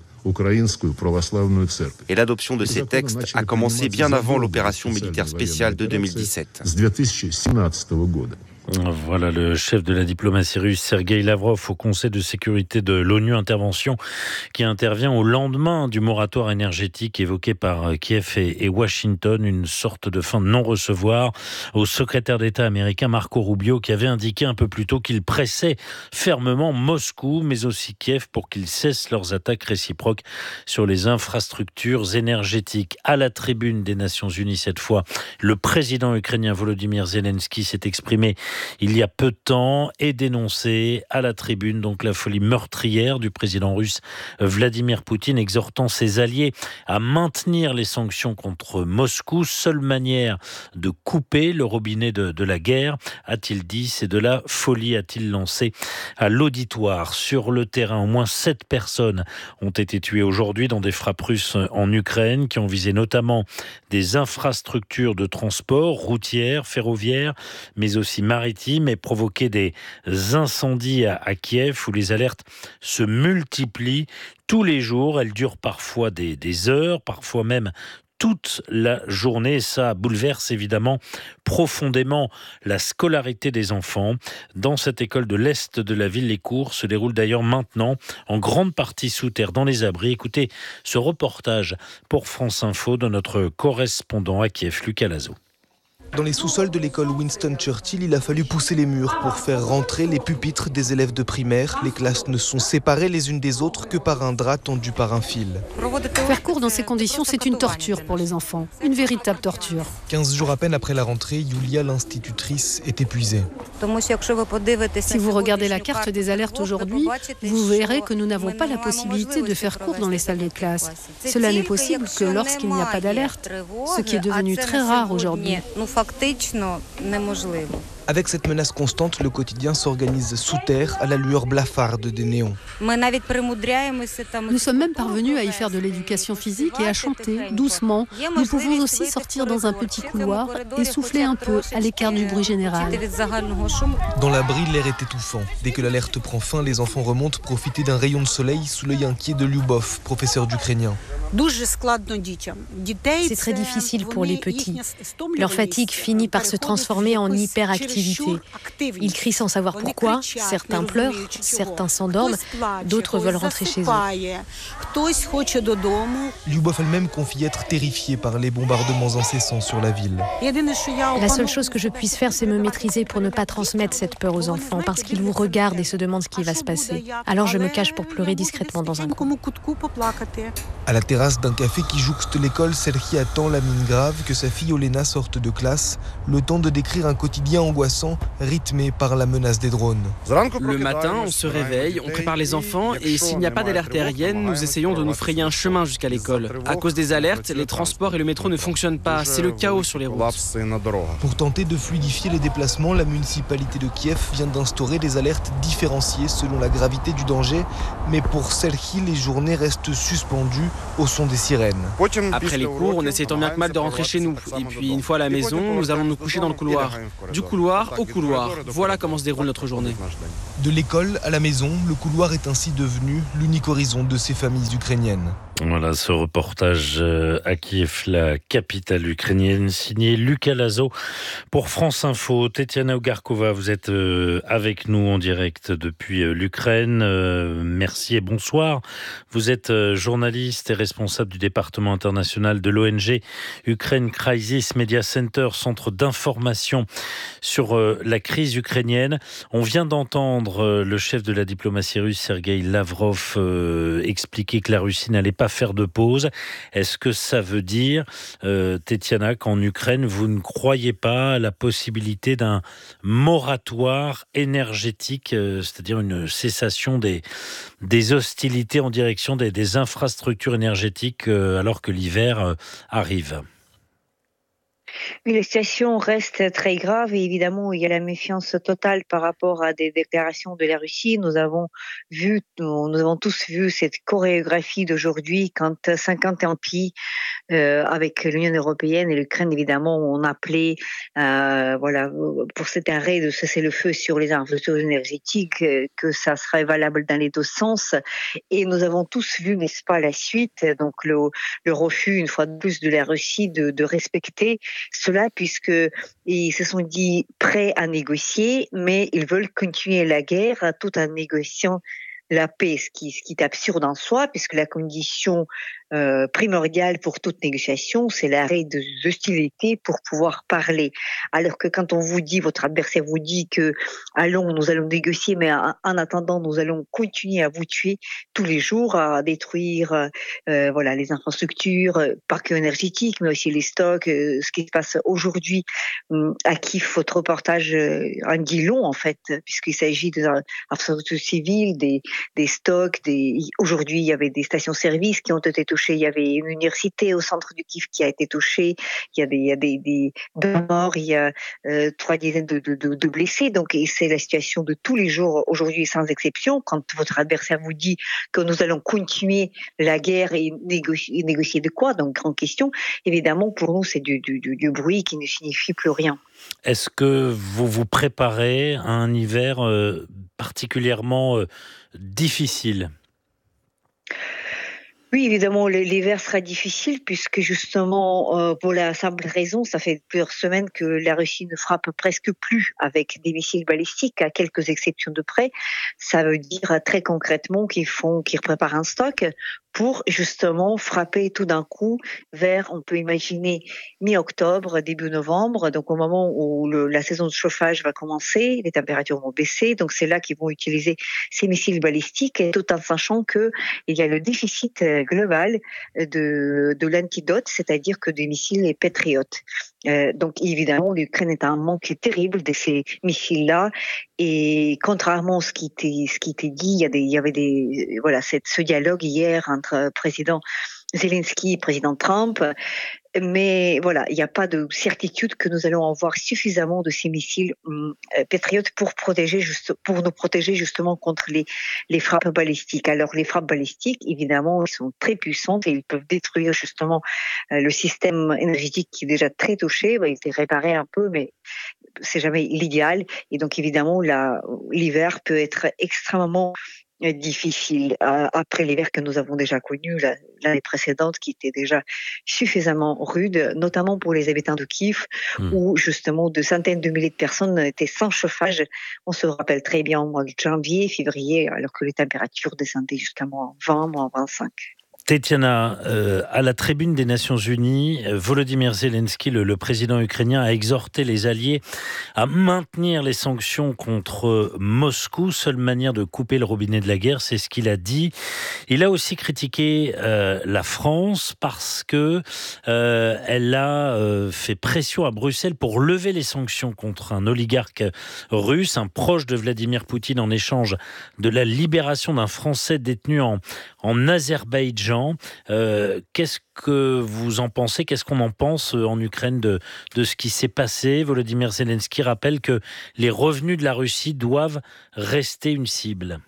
Et l'adoption de ces textes a commencé bien avant l'opération militaire spéciale de deux mille dix-sept. Voilà le chef de la diplomatie russe, Sergueï Lavrov, au Conseil de sécurité de l'ONU. Intervention qui intervient au lendemain du moratoire énergétique évoqué par Kiev et Washington, une sorte de fin de non-recevoir au secrétaire d'État américain Marco Rubio, qui avait indiqué un peu plus tôt qu'il pressait fermement Moscou, mais aussi Kiev, pour qu'ils cessent leurs attaques réciproques sur les infrastructures énergétiques. À la tribune des Nations Unies cette fois, le président ukrainien Volodymyr Zelensky s'est exprimé il y a peu de temps et dénoncé à la tribune donc la folie meurtrière du président russe Vladimir Poutine, exhortant ses alliés à maintenir les sanctions contre Moscou. Seule manière de couper le robinet de, de la guerre, a-t-il dit, c'est de la folie, a-t-il lancé à l'auditoire. Sur le terrain, au moins sept personnes ont été tuées aujourd'hui dans des frappes russes en Ukraine qui ont visé notamment des infrastructures de transport routières, ferroviaires, mais aussi maritimes, et provoquer des incendies à, à Kiev où les alertes se multiplient tous les jours. Elles durent parfois des, des heures, parfois même toute la journée. Ça bouleverse évidemment profondément la scolarité des enfants. Dans cette école de l'Est de la ville, les cours se déroulent d'ailleurs maintenant en grande partie sous terre, dans les abris. Écoutez ce reportage pour France Info de notre correspondant à Kiev, Lucas Lazo. Dans les sous-sols de l'école Winston Churchill, il a fallu pousser les murs pour faire rentrer les pupitres des élèves de primaire. Les classes ne sont séparées les unes des autres que par un drap tendu par un fil. Faire cours dans ces conditions, c'est une torture pour les enfants. Une véritable torture. quinze jours à peine après la rentrée, Yulia, l'institutrice, est épuisée. Si vous regardez la carte des alertes aujourd'hui, vous verrez que nous n'avons pas la possibilité de faire cours dans les salles de classe. Cela n'est possible que lorsqu'il n'y a pas d'alerte, ce qui est devenu très rare aujourd'hui. Avec cette menace constante, le quotidien s'organise sous terre à la lueur blafarde des néons. Nous sommes même parvenus à y faire de l'éducation physique et à chanter doucement. Nous pouvons aussi sortir dans un petit couloir et souffler un peu à l'écart du bruit général. Dans l'abri, l'air est étouffant. Dès que l'alerte prend fin, les enfants remontent profiter d'un rayon de soleil sous l'œil inquiet de Lyubov, professeur d'ukrainien. C'est très difficile pour les petits. Leur fatigue finit par se transformer en hyperactivité. Ils crient sans savoir pourquoi. Certains pleurent, certains s'endorment, d'autres veulent rentrer chez eux. Lyubov elle-même confie être terrifiée par les bombardements incessants sur la ville. La seule chose que je puisse faire, c'est me maîtriser pour ne pas transmettre cette peur aux enfants, parce qu'ils vous regardent et se demandent ce qui va se passer. Alors je me cache pour pleurer discrètement dans un coin. À la terrasse d'un café qui jouxte l'école, Serhi attend la mine grave que sa fille Olena sorte de classe, le temps de décrire un quotidien angoissant angoissant, rythmé par la menace des drones. Le matin, on se réveille, on prépare les enfants et s'il n'y a pas d'alerte aérienne, nous essayons de nous frayer un chemin jusqu'à l'école. À cause des alertes, les transports et le métro ne fonctionnent pas, c'est le chaos sur les routes. Pour tenter de fluidifier les déplacements, la municipalité de Kiev vient d'instaurer des alertes différenciées selon la gravité du danger, mais pour Serhi, les journées restent suspendues au son des sirènes. Après les cours, on essaie tant bien que mal de rentrer chez nous. Et puis une fois à la maison, nous allons nous coucher dans le couloir. Du couloir au couloir. Voilà comment se déroule notre journée. De l'école à la maison, le couloir est ainsi devenu l'unique horizon de ces familles ukrainiennes. Voilà ce reportage à Kiev, la capitale ukrainienne, signé Lucas Lazo pour France Info. Tetiana Ogarkova, vous êtes avec nous en direct depuis l'Ukraine. Merci et bonsoir. Vous êtes journaliste et responsable du département international de l'O N G Ukraine Crisis Media Center, centre d'information sur la crise ukrainienne. On vient d'entendre le chef de la diplomatie russe, Sergueï Lavrov, expliquer que la Russie n'allait pas faire de pause. Est-ce que ça veut dire, euh, Tetiana, qu'en Ukraine, vous ne croyez pas à la possibilité d'un moratoire énergétique, euh, c'est-à-dire une cessation des, des hostilités en direction des, des infrastructures énergétiques euh, alors que l'hiver euh, arrive ? Oui, la situation reste très grave et évidemment, il y a la méfiance totale par rapport à des déclarations de la Russie. Nous avons vu, nous avons tous vu cette chorégraphie d'aujourd'hui quand cinquante et un pays, euh, avec l'Union européenne et l'Ukraine, évidemment, ont appelé, euh, voilà, pour cet arrêt de cessez-le-feu sur les infrastructures énergétiques, euh, que ça serait valable dans les deux sens. Et nous avons tous vu, n'est-ce pas, la suite, donc le, le refus, une fois de plus, de la Russie de, de respecter cela, puisque ils se sont dit prêts à négocier, mais ils veulent continuer la guerre tout en négociant la paix, ce qui, ce qui est absurde en soi, puisque la condition euh, primordiale pour toute négociation, c'est l'arrêt des hostilités pour pouvoir parler. Alors que quand on vous dit, votre adversaire vous dit que allons, nous allons négocier, mais en, en attendant, nous allons continuer à vous tuer tous les jours, à détruire euh, voilà les infrastructures, euh, parcs énergétiques, mais aussi les stocks. Euh, ce qui se passe aujourd'hui euh, à Kiev, votre reportage euh, en dit long en fait, puisqu'il s'agit des infrastructures civiles, des des stocks. Des... Aujourd'hui, il y avait des stations-service qui ont été touchées. Il y avait une université au centre du Kiev qui a été touchée. Il y a des, il y a des, des deux morts. Il y a euh, trois dizaines de, de, de, de blessés. Donc, et c'est la situation de tous les jours aujourd'hui, sans exception. Quand votre adversaire vous dit que nous allons continuer la guerre et négocier, négocier de quoi? Donc, grande question. Évidemment, pour nous, c'est du, du, du, du bruit qui ne signifie plus rien. Est-ce que vous vous préparez à un hiver euh, particulièrement euh, difficile ? Oui, évidemment, l'hiver sera difficile puisque justement, euh, pour la simple raison, ça fait plusieurs semaines que la Russie ne frappe presque plus avec des missiles balistiques, à quelques exceptions de près. Ça veut dire très concrètement qu'ils font, qu'ils préparent un stock pour justement frapper tout d'un coup vers, on peut imaginer, mi-octobre, début novembre, donc au moment où le, la saison de chauffage va commencer, les températures vont baisser, donc c'est là qu'ils vont utiliser ces missiles balistiques, et tout en sachant que il y a le déficit global de, de l'antidote, c'est-à-dire que des missiles patriotes. Euh, donc évidemment, l'Ukraine est un manque terrible de ces missiles-là, et contrairement à ce qui était, ce qui était dit, il y, a des, il y avait des, voilà, cette, ce dialogue hier entre président Zelensky et président Trump. Mais voilà, il n'y a pas de certitude que nous allons avoir suffisamment de ces missiles euh, patriotes pour protéger juste, pour nous protéger justement contre les, les frappes balistiques. Alors les frappes balistiques, évidemment, ils sont très puissantes et ils peuvent détruire justement euh, le système énergétique qui est déjà très touché. Il va être réparé un peu, mais c'est jamais l'idéal. Et donc évidemment, la, l'hiver peut être extrêmement difficile après l'hiver que nous avons déjà connu l'année précédente, qui était déjà suffisamment rude, notamment pour les habitants de Kiev, mmh. où justement de centaines de milliers de personnes étaient sans chauffage. On se rappelle très bien au mois de janvier, février, alors que les températures descendaient jusqu'à moins vingt, moins vingt-cinq. Tetiana, euh, à la tribune des Nations Unies, Volodymyr Zelensky, le, le président ukrainien, a exhorté les alliés à maintenir les sanctions contre Moscou. Seule manière de couper le robinet de la guerre, c'est ce qu'il a dit. Il a aussi critiqué euh, la France parce que euh, elle a euh, fait pression à Bruxelles pour lever les sanctions contre un oligarque russe, un proche de Vladimir Poutine, en échange de la libération d'un Français détenu en, en Azerbaïdjan. Euh, qu'est-ce que vous en pensez ? Qu'est-ce qu'on en pense en Ukraine de, de ce qui s'est passé ? Volodymyr Zelensky rappelle que les revenus de la Russie doivent rester une cible.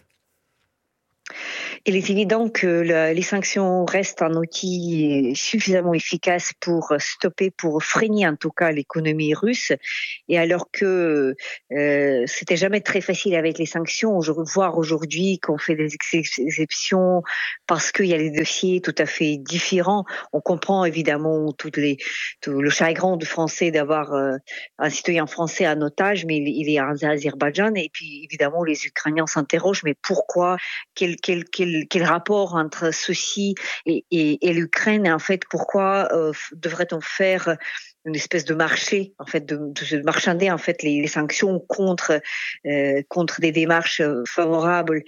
Il est évident que le, les sanctions restent un outil suffisamment efficace pour stopper, pour freiner en tout cas l'économie russe. Et alors que euh, c'était jamais très facile avec les sanctions, voir aujourd'hui qu'on fait des exceptions parce qu'il y a des dossiers tout à fait différents. On comprend évidemment toutes les, tout le chagrin de Français d'avoir euh, un citoyen français en otage, mais il, il est en Azerbaïdjan. Et puis évidemment les Ukrainiens s'interrogent, mais pourquoi, quel, quel, quel Quel rapport entre ceci et, et, et l'Ukraine, et en fait, pourquoi euh, devrait-on faire une espèce de marché, en fait, de, de marchander en fait les, les sanctions contre euh, contre des démarches favorables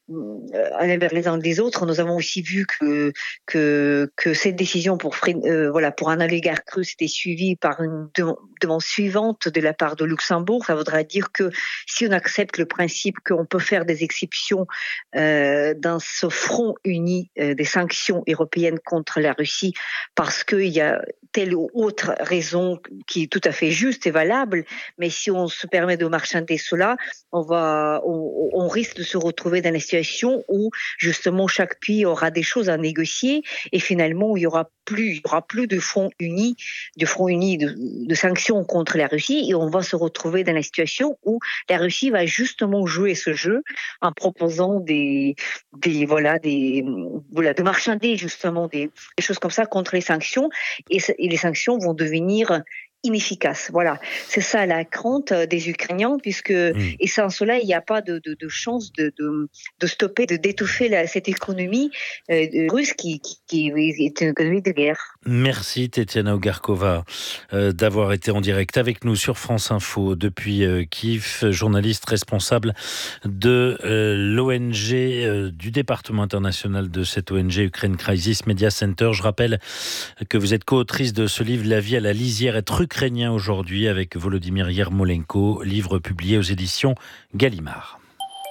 euh, envers les uns des autres. Nous avons aussi vu que que que cette décision pour euh, voilà pour un oligarque russe était suivie par une demande suivante de la part de Luxembourg. Ça voudrait dire que si on accepte le principe qu'on peut faire des exceptions euh, dans ce front uni euh, des sanctions européennes contre la Russie, parce qu'il y a telle ou autre raison qui est tout à fait juste et valable, mais si on se permet de marchander cela, on va, on, on risque de se retrouver dans une situation où justement chaque pays aura des choses à négocier et finalement il y aura plus, il y aura plus de front uni, de front uni de, de sanctions contre la Russie, et on va se retrouver dans la situation où la Russie va justement jouer ce jeu en proposant des, des voilà, des, voilà, de marchander justement des, des choses comme ça contre les sanctions, et, et les sanctions vont devenir inefficace. Voilà, c'est ça la crainte des Ukrainiens, puisque mmh. et sans cela, il n'y a pas de, de, de chance de, de, de stopper, de d'étouffer la, cette économie euh, russe qui, qui, qui est une économie de guerre. Merci Tetiana Ogarkova euh, d'avoir été en direct avec nous sur France Info depuis euh, Kiev, journaliste responsable de euh, l'O N G, euh, du département international de cette O N G, Ukraine Crisis Media Center. Je rappelle que vous êtes co-autrice de ce livre, La vie à la lisière, être ukrainien aujourd'hui, avec Volodymyr Yermolenko, livre publié aux éditions Gallimard.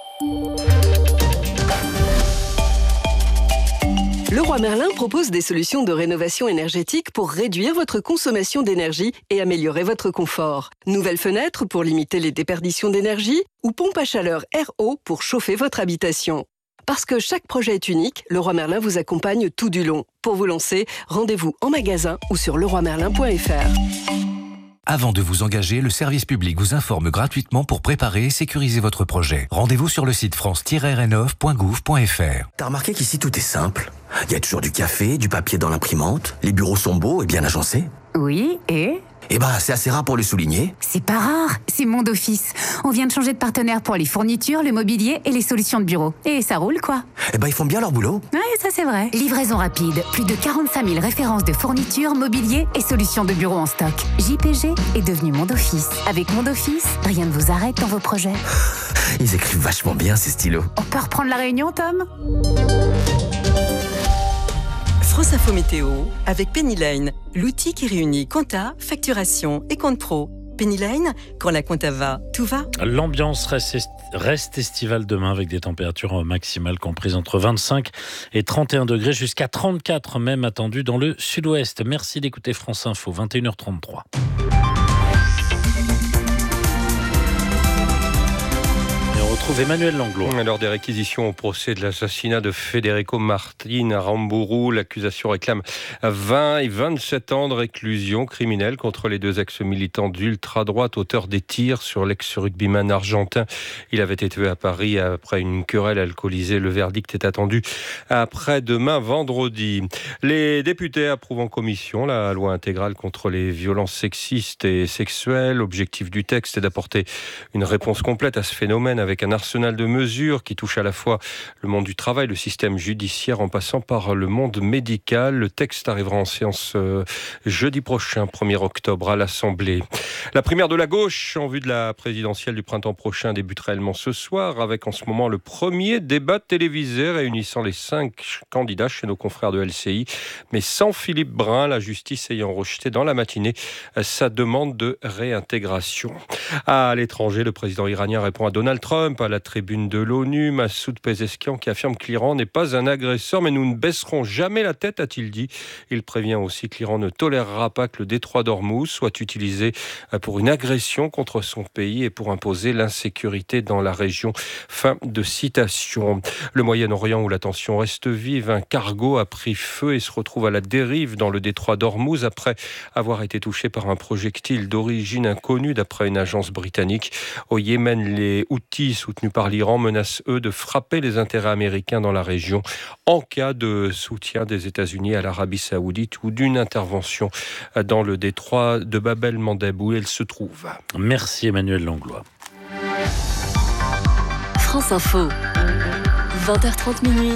Leroy Merlin propose des solutions de rénovation énergétique pour réduire votre consommation d'énergie et améliorer votre confort. Nouvelles fenêtres pour limiter les déperditions d'énergie ou pompe à chaleur R O pour chauffer votre habitation. Parce que chaque projet est unique, Leroy Merlin vous accompagne tout du long. Pour vous lancer, rendez-vous en magasin ou sur leroy merlin point f r. Avant de vous engager, le service public vous informe gratuitement pour préparer et sécuriser votre projet. Rendez-vous sur le site france tiret rénov point gouv point f r. T'as remarqué qu'ici tout est simple ? Il y a toujours du café, du papier dans l'imprimante, les bureaux sont beaux et bien agencés. Oui, et ? Eh ben, c'est assez rare pour le souligner. C'est pas rare, c'est Monde Office. On vient de changer de partenaire pour les fournitures, le mobilier et les solutions de bureau. Et ça roule, quoi. Eh ben, ils font bien leur boulot. Ouais, ça c'est vrai. Livraison rapide, plus de quarante-cinq mille références de fournitures, mobilier et solutions de bureau en stock. J P G est devenu Monde Office. Avec Monde Office, rien ne vous arrête dans vos projets. Ils écrivent vachement bien, ces stylos. On peut reprendre la réunion, Tom ? France Info Météo avec Pennyline, l'outil qui réunit compta, facturation et compte pro. Pennyline, quand la compta va, tout va. L'ambiance reste, est- reste estivale demain avec des températures maximales comprises entre vingt-cinq et trente et un degrés, jusqu'à trente-quatre même attendues dans le sud-ouest. Merci d'écouter France Info, vingt et une heures trente-trois. On retrouve Emmanuel Langlois. Lors des réquisitions au procès de l'assassinat de Federico Martin à Rambourou, l'accusation réclame vingt et vingt-sept ans de réclusion criminelle contre les deux ex-militants d'ultra-droite, auteurs des tirs sur l'ex-rugbyman argentin. Il avait été tué à Paris après une querelle alcoolisée. Le verdict est attendu après-demain, vendredi. Les députés approuvent en commission la loi intégrale contre les violences sexistes et sexuelles. L'objectif du texte est d'apporter une réponse complète à ce phénomène avec un arsenal de mesures qui touche à la fois le monde du travail, le système judiciaire, en passant par le monde médical. Le texte arrivera en séance euh, jeudi prochain, premier octobre, à l'Assemblée. La primaire de la gauche, en vue de la présidentielle du printemps prochain, débute réellement ce soir, avec en ce moment le premier débat télévisé réunissant les cinq candidats chez nos confrères de L C I, mais sans Philippe Brun, la justice ayant rejeté dans la matinée sa demande de réintégration. À l'étranger, le président iranien répond à Donald Trump à la tribune de l'ONU. Massoud Pezeshkian qui affirme que l'Iran n'est pas un agresseur, mais nous ne baisserons jamais la tête, a-t-il dit. Il prévient aussi que l'Iran ne tolérera pas que le détroit d'Ormuz soit utilisé pour une agression contre son pays et pour imposer l'insécurité dans la région. Fin de citation. Le Moyen-Orient où la tension reste vive, un cargo a pris feu et se retrouve à la dérive dans le détroit d'Ormuz après avoir été touché par un projectile d'origine inconnue d'après une agence britannique. Au Yémen, les Houthis soutenus par l'Iran menacent eux de frapper les intérêts américains dans la région en cas de soutien des États-Unis à l'Arabie Saoudite ou d'une intervention dans le détroit de Bab el-Mandeb où elle se trouve. Merci Emmanuel Langlois. France Info, vingt heures trente minuit.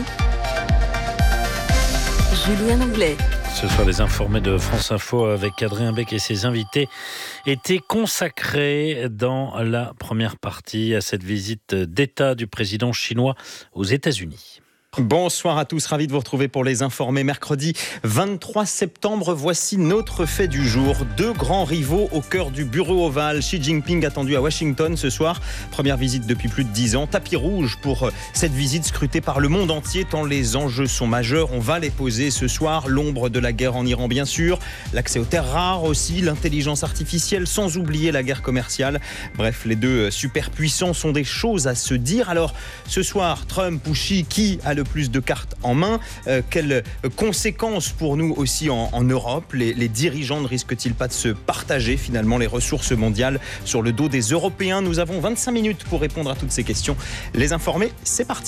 Julien Anglais. Ce soir, les informés de France Info avec Adrien Beck et ses invités étaient consacrés dans la première partie à cette visite d'État du président chinois aux États-Unis. Bonsoir à tous, ravi de vous retrouver pour les informés. Mercredi vingt-trois septembre, voici notre fait du jour. Deux grands rivaux au cœur du bureau ovale. Xi Jinping attendu à Washington ce soir. Première visite depuis plus de dix ans. Tapis rouge pour cette visite scrutée par le monde entier tant les enjeux sont majeurs. On va les poser ce soir. L'ombre de la guerre en Iran bien sûr. L'accès aux terres rares aussi. L'intelligence artificielle sans oublier la guerre commerciale. Bref, les deux superpuissants sont des choses à se dire. Alors ce soir, Trump ou Xi, qui a le plus de cartes en main, euh, quelles conséquences pour nous aussi en, en Europe? Les, les dirigeants ne risquent-ils pas de se partager finalement les ressources mondiales sur le dos des Européens? Nous avons vingt-cinq minutes pour répondre à toutes ces questions. Les informés, c'est parti.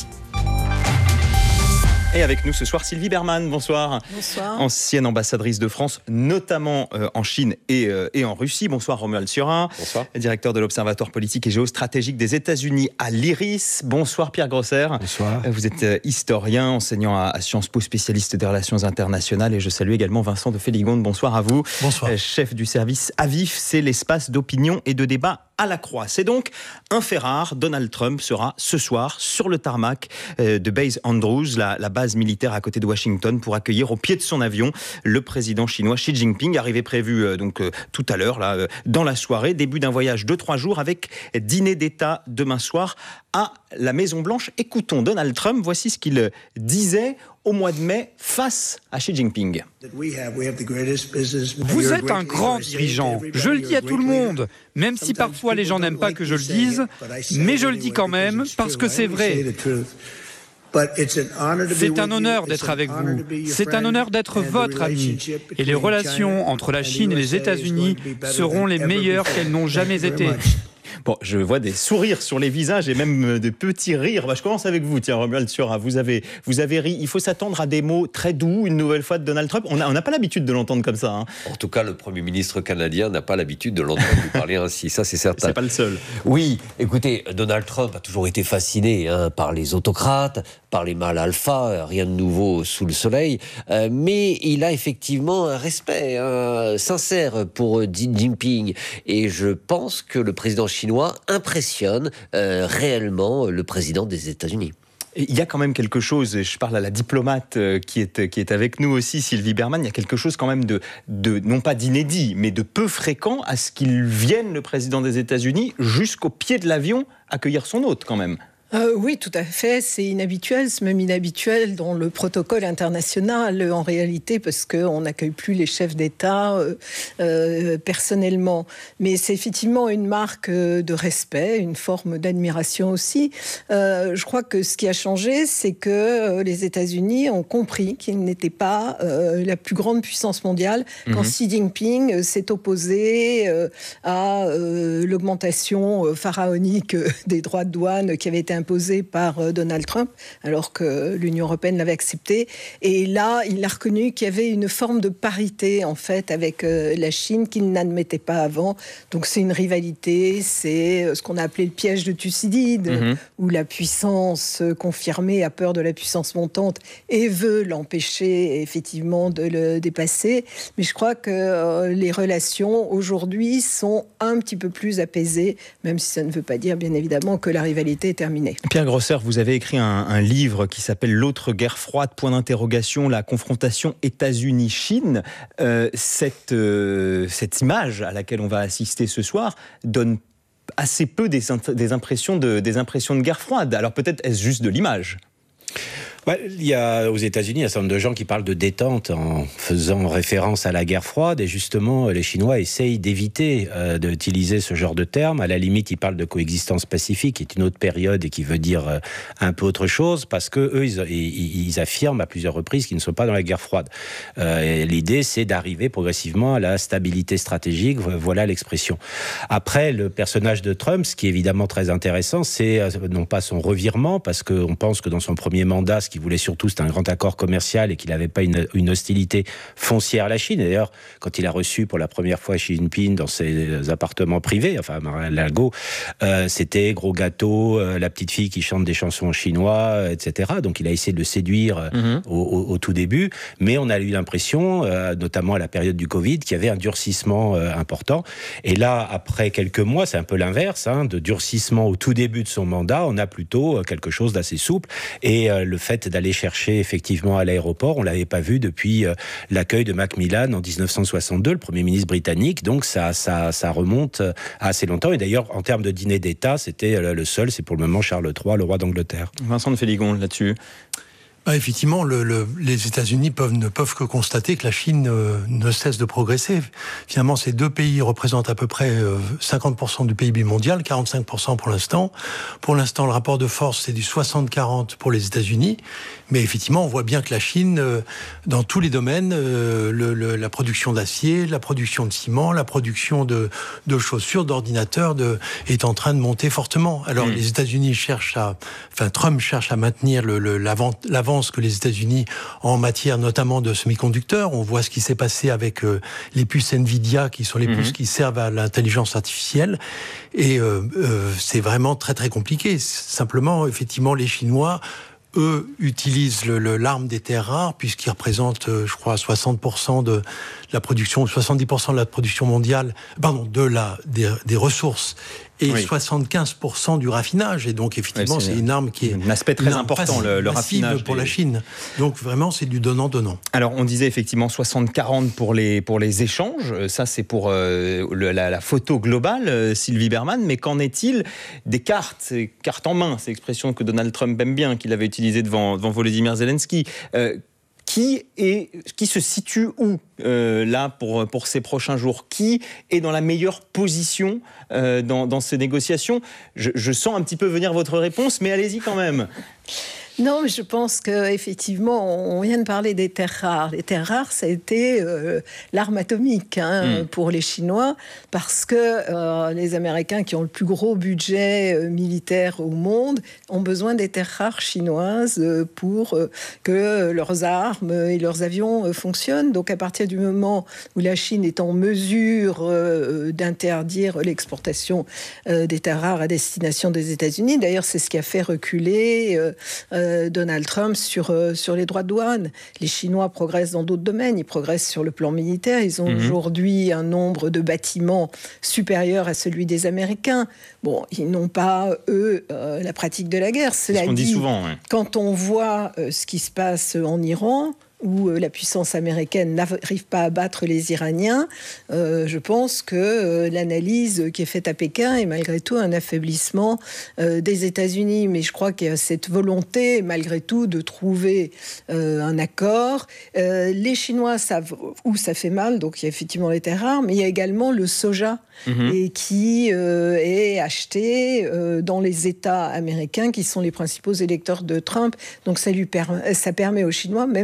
Et avec nous ce soir, Sylvie Berman, bonsoir. Bonsoir. Ancienne ambassadrice de France, notamment euh, en Chine et, euh, et en Russie. Bonsoir Romuald Surin. Bonsoir. Directeur de l'Observatoire politique et géostratégique des États-Unis à l'IRIS. Bonsoir Pierre Grosser. Bonsoir. Vous êtes euh, historien, enseignant à, à Sciences Po, spécialiste des relations internationales. Et je salue également Vincent de Féligonde. Bonsoir à vous. Bonsoir. Euh, chef du service A V I F, c'est l'espace d'opinion et de débat à la croix. C'est donc un fait rare. Donald Trump sera ce soir sur le tarmac de Base Andrews, la, la base militaire à côté de Washington, pour accueillir au pied de son avion le président chinois Xi Jinping, arrivé prévu euh, donc euh, tout à l'heure là euh, dans la soirée. Début d'un voyage de trois jours avec dîner d'État demain soir à la Maison Blanche. Écoutons Donald Trump. Voici ce qu'il disait au mois de mai face à Xi Jinping. Vous êtes un grand dirigeant, je le dis à tout le monde, même si parfois les gens n'aiment pas que je le dise, mais je le dis quand même parce que c'est vrai. C'est un honneur d'être avec vous, c'est un honneur d'être votre ami, et les relations entre la Chine et les États-Unis seront les meilleures qu'elles n'ont jamais été. Bon, je vois des sourires sur les visages et même des petits rires. Bah, je commence avec vous, tiens, Romuald Surin. Vous avez, vous avez ri. Il faut s'attendre à des mots très doux, une nouvelle fois de Donald Trump. On n'a on n'a pas l'habitude de l'entendre comme ça. Hein. En tout cas, le Premier ministre canadien n'a pas l'habitude de l'entendre lui parler ainsi. Ça, c'est certain. C'est pas le seul. Oui, écoutez, Donald Trump a toujours été fasciné hein, par les autocrates, par les mâles alpha, rien de nouveau sous le soleil. Euh, mais il a effectivement un respect hein, sincère pour Xi Jinping. Et je pense que le président chinois impressionne euh, réellement le président des États-Unis. Il y a quand même quelque chose, je parle à la diplomate qui est, qui est avec nous aussi, Sylvie Berman, il y a quelque chose quand même de, de non pas d'inédit, mais de peu fréquent à ce qu'il vienne, le président des États-Unis, jusqu'au pied de l'avion accueillir son hôte quand même. Euh, oui, tout à fait. C'est inhabituel, c'est même inhabituel dans le protocole international en réalité, parce qu'on n'accueille plus les chefs d'État euh, euh, personnellement. Mais c'est effectivement une marque de respect, une forme d'admiration aussi. Euh, je crois que ce qui a changé, c'est que les États-Unis ont compris qu'ils n'étaient pas euh, la plus grande puissance mondiale quand mmh. Xi Jinping s'est opposé euh, à euh, l'augmentation pharaonique des droits de douane qui avait été imposé par euh, Donald Trump, alors que l'Union européenne l'avait accepté. Et là, il a reconnu qu'il y avait une forme de parité, en fait, avec euh, la Chine qu'il n'admettait pas avant. Donc c'est une rivalité, c'est euh, ce qu'on a appelé le piège de Thucydide, mm-hmm. où la puissance confirmée a peur de la puissance montante et veut l'empêcher, effectivement, de le dépasser. Mais je crois que euh, les relations, aujourd'hui, sont un petit peu plus apaisées, même si ça ne veut pas dire, bien évidemment, que la rivalité est terminée. Pierre Grosser, vous avez écrit un, un livre qui s'appelle « L'autre guerre froide, point d'interrogation, la confrontation États-Unis-Chine ». Euh, cette, euh, cette image à laquelle on va assister ce soir donne assez peu des, des, impressions de, des impressions de guerre froide. Alors peut-être est-ce juste de l'image ? Ouais, il y a aux États-Unis un certain nombre de gens qui parlent de détente en faisant référence à la guerre froide, et justement les Chinois essayent d'éviter euh, d'utiliser ce genre de terme. À la limite, ils parlent de coexistence pacifique, qui est une autre période et qui veut dire euh, un peu autre chose, parce que eux, ils, ils, ils affirment à plusieurs reprises qu'ils ne sont pas dans la guerre froide. Euh, et l'idée, c'est d'arriver progressivement à la stabilité stratégique. Voilà l'expression. Après, le personnage de Trump, ce qui est évidemment très intéressant, c'est euh, non pas son revirement, parce qu'on pense que dans son premier mandat, ce qu'il voulait surtout, c'était un grand accord commercial et qu'il n'avait pas une, une hostilité foncière à la Chine. Et d'ailleurs, quand il a reçu pour la première fois Xi Jinping dans ses appartements privés, enfin Mar-a-Lago, euh, c'était gros gâteau, euh, la petite fille qui chante des chansons chinois, et cetera. Donc il a essayé de le séduire euh, mm-hmm. au, au, au tout début, mais on a eu l'impression, euh, notamment à la période du Covid, qu'il y avait un durcissement euh, important. Et là, après quelques mois, c'est un peu l'inverse, hein, de durcissement au tout début de son mandat, on a plutôt quelque chose d'assez souple. Et euh, le fait d'aller chercher effectivement à l'aéroport, on ne l'avait pas vu depuis euh, l'accueil de Macmillan en dix-neuf cent soixante-deux, le Premier ministre britannique, donc ça, ça, ça remonte à assez longtemps. Et d'ailleurs, en termes de dîner d'État, c'était le seul, c'est pour le moment Charles trois, le roi d'Angleterre. Vincent de Féligon, là-dessus. Bah effectivement, le, le, les États-Unis peuvent, ne peuvent que constater que la Chine euh, ne cesse de progresser. Finalement, ces deux pays représentent à peu près euh, cinquante pour cent du P I B mondial, quarante-cinq pour cent pour l'instant. Pour l'instant, le rapport de force, c'est du soixante quarante pour les États-Unis. Mais effectivement, on voit bien que la Chine, euh, dans tous les domaines, euh, le, le, la production d'acier, la production de ciment, la production de, de chaussures, d'ordinateurs, de, est en train de monter fortement. Alors, mmh. les États-Unis cherchent à... Enfin, Trump cherche à maintenir le, le, l'avant, l'avant que les États-Unis en matière notamment de semi-conducteurs. On voit ce qui s'est passé avec euh, les puces Nvidia, qui sont les mmh. puces qui servent à l'intelligence artificielle. Et euh, euh, c'est vraiment très très compliqué. Simplement, effectivement, les Chinois, eux, utilisent le, le, l'arme des terres rares, puisqu'ils représentent, euh, je crois, soixante pour cent de la production, soixante-dix pour cent de la production mondiale, pardon, de la, des, des ressources. Et oui. soixante-quinze pour cent du raffinage. Et donc, effectivement, ouais, c'est, c'est une arme qui est... Un aspect très important, le, le raffinage. pour des... la Chine. Donc, vraiment, c'est du donnant-donnant. Alors, on disait effectivement soixante quarante pour les, pour les échanges. Ça, c'est pour euh, le, la, la photo globale, euh, Sylvie Berman. Mais qu'en est-il des cartes, cartes en main, c'est l'expression que Donald Trump aime bien, qu'il avait utilisée devant, devant Volodymyr Zelensky. Euh, Qui, est, qui se situe où, euh, là, pour, pour ces prochains jours ? Qui est dans la meilleure position euh, dans, dans ces négociations ? je, je sens un petit peu venir votre réponse, mais allez-y quand même. Non, mais je pense qu'effectivement, on vient de parler des terres rares. Les terres rares, ça a été euh, l'arme atomique hein, mmh. pour les Chinois, parce que euh, les Américains, qui ont le plus gros budget euh, militaire au monde, ont besoin des terres rares chinoises euh, pour euh, que leurs armes et leurs avions euh, fonctionnent. Donc, à partir du moment où la Chine est en mesure euh, d'interdire l'exportation euh, des terres rares à destination des États-Unis, d'ailleurs, c'est ce qui a fait reculer euh, euh, Donald Trump sur, euh, sur les droits de douane. Les Chinois progressent dans d'autres domaines. Ils progressent sur le plan militaire. Ils ont mmh. aujourd'hui un nombre de bâtiments supérieur à celui des Américains. Bon, ils n'ont pas, eux, euh, la pratique de la guerre. Cela c'est ce qu'on dit, dit souvent. Ouais. Quand on voit euh, ce qui se passe en Iran, où euh, la puissance américaine n'arrive pas à battre les Iraniens, euh, je pense que euh, l'analyse qui est faite à Pékin est malgré tout un affaiblissement euh, des États-Unis. Mais je crois qu'il y a cette volonté, malgré tout, de trouver euh, un accord. Euh, les Chinois savent où ça fait mal, donc il y a effectivement les terres rares, mais il y a également le soja, mmh. et qui euh, est acheté euh, dans les États américains, qui sont les principaux électeurs de Trump. Donc ça, lui per- ça permet aux Chinois même de peser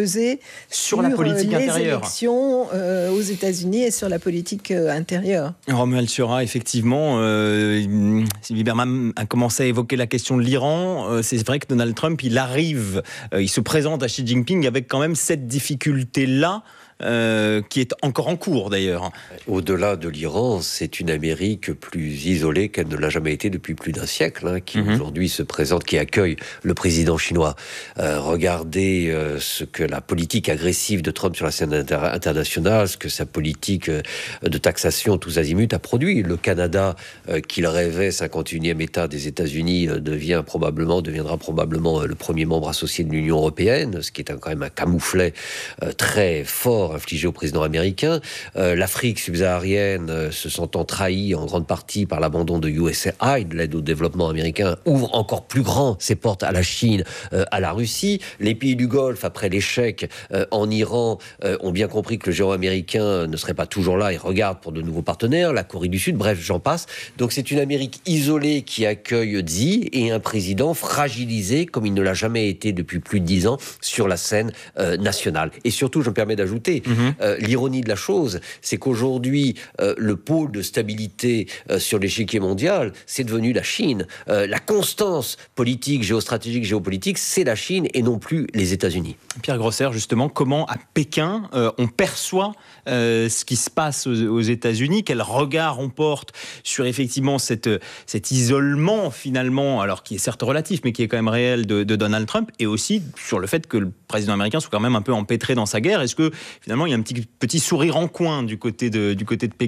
peser sur, sur la politique les intérieure. élections euh, aux États-Unis et sur la politique euh, intérieure. Romuald Sura, effectivement, euh, Sylvie Berman a commencé à évoquer la question de l'Iran. Euh, c'est vrai que Donald Trump, il arrive, euh, il se présente à Xi Jinping avec quand même cette difficulté-là. Euh, qui est encore en cours d'ailleurs. Au-delà de l'Iran, c'est une Amérique plus isolée qu'elle ne l'a jamais été depuis plus d'un siècle, hein, qui mmh. aujourd'hui se présente, qui accueille le président chinois. Euh, regardez euh, ce que la politique agressive de Trump sur la scène inter- internationale, ce que sa politique euh, de taxation tous azimuts a produit. Le Canada, euh, qu'il rêvait cinquante et unième État des États-Unis, euh, devient probablement, deviendra probablement euh, le premier membre associé de l'Union européenne, ce qui est un, quand même un camouflet euh, très fort infligé au président américain. Euh, L'Afrique subsaharienne, euh, se sentant trahie en grande partie par l'abandon de U S A I D, l'aide au développement américain, ouvre encore plus grand ses portes à la Chine, euh, à la Russie. Les pays du Golfe, après l'échec euh, en Iran, euh, ont bien compris que le géant américain ne serait pas toujours là et regarde pour de nouveaux partenaires, la Corée du Sud, bref, j'en passe. Donc c'est une Amérique isolée qui accueille Xi et un président fragilisé comme il ne l'a jamais été depuis plus de dix ans sur la scène euh, nationale. Et surtout, je me permets d'ajouter, Mmh. Euh, l'ironie de la chose, c'est qu'aujourd'hui, euh, le pôle de stabilité euh, sur l'échiquier mondial, c'est devenu la Chine. Euh, la constance politique, géostratégique, géopolitique, c'est la Chine et non plus les États-Unis. Pierre Grosser, justement, comment à Pékin, euh, on perçoit euh, ce qui se passe aux, aux États-Unis, quel regard on porte sur effectivement cette, cet isolement finalement, alors qui est certes relatif, mais qui est quand même réel de, de Donald Trump, et aussi sur le fait que le président américain soit quand même un peu empêtré dans sa guerre. Est-ce que finalement il y a un petit, petit sourire en coin du côté de, du côté de Pékin ?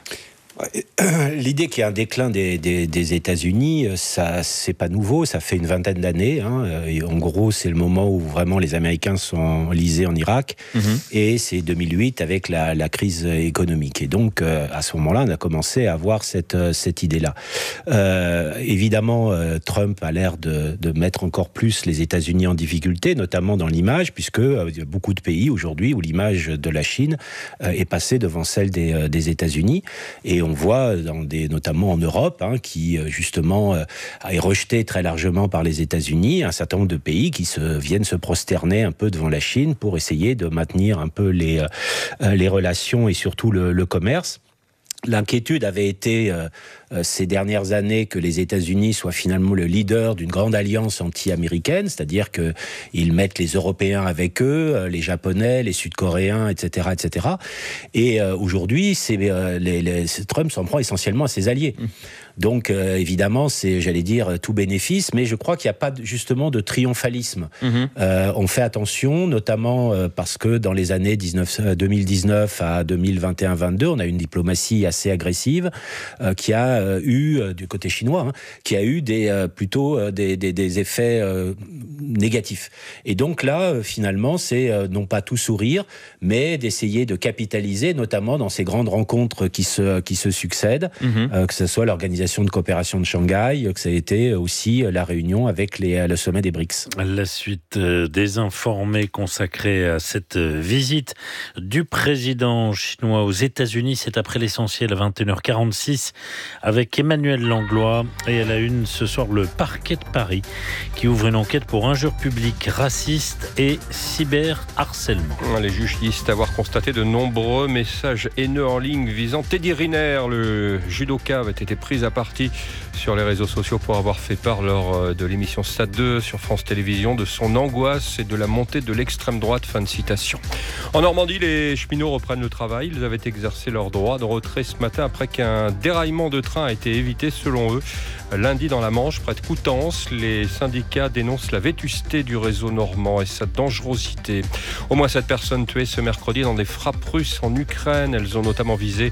L'idée qu'il y a un déclin des, des, des États-Unis, ça, c'est pas nouveau, ça fait une vingtaine d'années. Hein. Et en gros, c'est le moment où vraiment les Américains sont enlisés en Irak, mmh. et c'est deux mille huit avec la, la crise économique. Et donc, euh, à ce moment-là, on a commencé à avoir cette, cette idée-là. Euh, évidemment, euh, Trump a l'air de, de mettre encore plus les États-Unis en difficulté, notamment dans l'image, puisque euh, il y a beaucoup de pays aujourd'hui où l'image de la Chine euh, est passée devant celle des, euh, des États-Unis. Et on On voit, dans des, notamment en Europe, hein, qui justement euh, est rejeté très largement par les États-Unis, un certain nombre de pays qui se, viennent se prosterner un peu devant la Chine pour essayer de maintenir un peu les, euh, les relations et surtout le, le commerce. L'inquiétude avait été euh, euh, ces dernières années que les États-Unis soient finalement le leader d'une grande alliance anti-américaine, c'est-à-dire qu'ils mettent les Européens avec eux, euh, les Japonais, les Sud-Coréens, et cetera, et cetera. Et euh, aujourd'hui, c'est, euh, les, les, Trump s'en prend essentiellement à ses alliés. Mmh. Donc, euh, évidemment, c'est, j'allais dire, tout bénéfice, mais je crois qu'il n'y a pas de, justement de triomphalisme. Mmh. Euh, on fait attention, notamment euh, parce que dans les années deux mille dix-neuf à deux mille vingt et un vingt-deux, on a une diplomatie assez agressive euh, qui a euh, eu, euh, du côté chinois, hein, qui a eu des, euh, plutôt euh, des, des, des effets euh, négatifs. Et donc là, euh, finalement, c'est euh, non pas tout sourire, mais d'essayer de capitaliser, notamment dans ces grandes rencontres qui se, qui se succèdent, mmh. euh, que ce soit l'organisation de coopération de Shanghai, que ça a été aussi la réunion avec les, le sommet des B R I C S. La suite des informés consacrés à cette visite du président chinois aux États-Unis, c'est après l'essentiel à vingt et une heures quarante-six avec Emmanuel Langlois. Et à la une ce soir, le parquet de Paris qui ouvre une enquête pour injures publiques racistes et cyberharcèlement. Les juges disent avoir constaté de nombreux messages haineux en ligne visant Teddy Riner. Le judoka avait été pris à partie sur les réseaux sociaux pour avoir fait part lors de l'émission Stade deux sur France Télévisions de son angoisse et de la montée de l'extrême droite. Fin de citation. En Normandie, les cheminots reprennent le travail. Ils avaient exercé leur droit de retrait ce matin après qu'un déraillement de train a été évité selon eux. Lundi dans la Manche, près de Coutances, les syndicats dénoncent la vétusté du réseau normand et sa dangerosité. Au moins sept personnes tuées ce mercredi dans des frappes russes en Ukraine. Elles ont notamment visé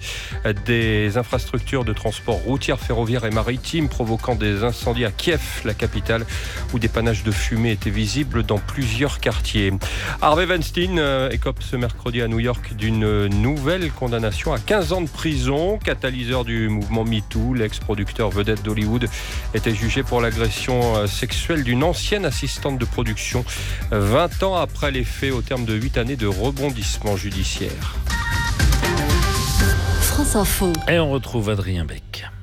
des infrastructures de transport routière, ferroviaire et maritime, provoquant des incendies à Kiev, la capitale, où des panaches de fumée étaient visibles dans plusieurs quartiers. Harvey Weinstein écope ce mercredi à New York d'une nouvelle condamnation à quinze ans de prison. Catalyseur du mouvement MeToo, l'ex-producteur vedette d'Hollywood était jugé pour l'agression sexuelle d'une ancienne assistante de production, vingt ans après les faits, au terme de huit années de rebondissement judiciaire. France Info. Et on retrouve Adrien Beck.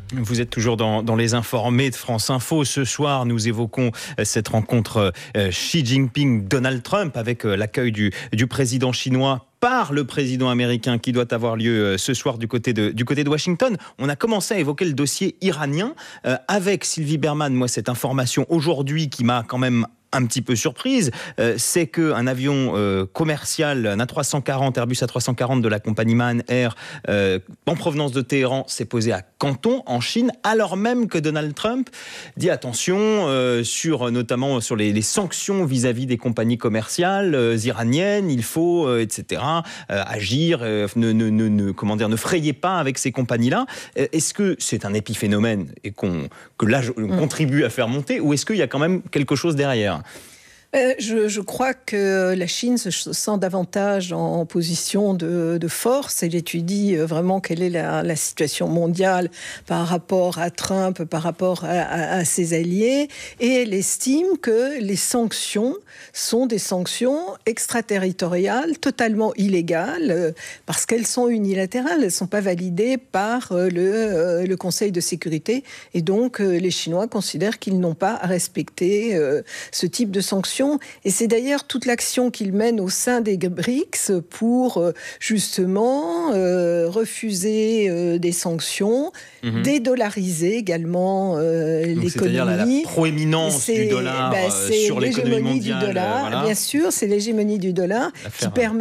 Vous êtes toujours dans, dans les informés de France Info. Ce soir, nous évoquons cette rencontre euh, Xi Jinping-Donald Trump avec euh, l'accueil du, du président chinois par le président américain qui doit avoir lieu euh, ce soir du côté, de, du côté de Washington. On a commencé à évoquer le dossier iranien euh, avec Sylvie Berman. Moi, cette information aujourd'hui qui m'a quand même un petit peu surprise, euh, c'est qu'un avion euh, commercial, un A trois cent quarante, Airbus A trois cent quarante de la compagnie Man Air, euh, en provenance de Téhéran, s'est posé à Canton, en Chine, alors même que Donald Trump dit attention, euh, sur, notamment sur les, les sanctions vis-à-vis des compagnies commerciales euh, iraniennes, il faut, euh, et cetera, euh, agir, euh, ne, ne, ne, ne, comment dire, ne frayez pas avec ces compagnies-là. Euh, est-ce que c'est un épiphénomène et qu'on, que là, on mmh. contribue à faire monter, ou est-ce qu'il y a quand même quelque chose derrière ? Je, je crois que la Chine se sent davantage en position de, de force. Elle étudie vraiment quelle est la, la situation mondiale par rapport à Trump, par rapport à, à, à ses alliés. Et elle estime que les sanctions sont des sanctions extraterritoriales, totalement illégales, parce qu'elles sont unilatérales. Elles ne sont pas validées par le, le Conseil de sécurité. Et donc, les Chinois considèrent qu'ils n'ont pas à respecter ce type de sanctions. Et c'est d'ailleurs toute l'action qu'ils mènent au sein des B R I C S pour justement euh, refuser euh, des sanctions, mmh. dédollariser également euh, l'économie. C'est-à-dire la, la proéminence c'est, du dollar bah, c'est sur l'économie mondiale. Du dollar, voilà. Bien sûr, c'est l'hégémonie du dollar qui permet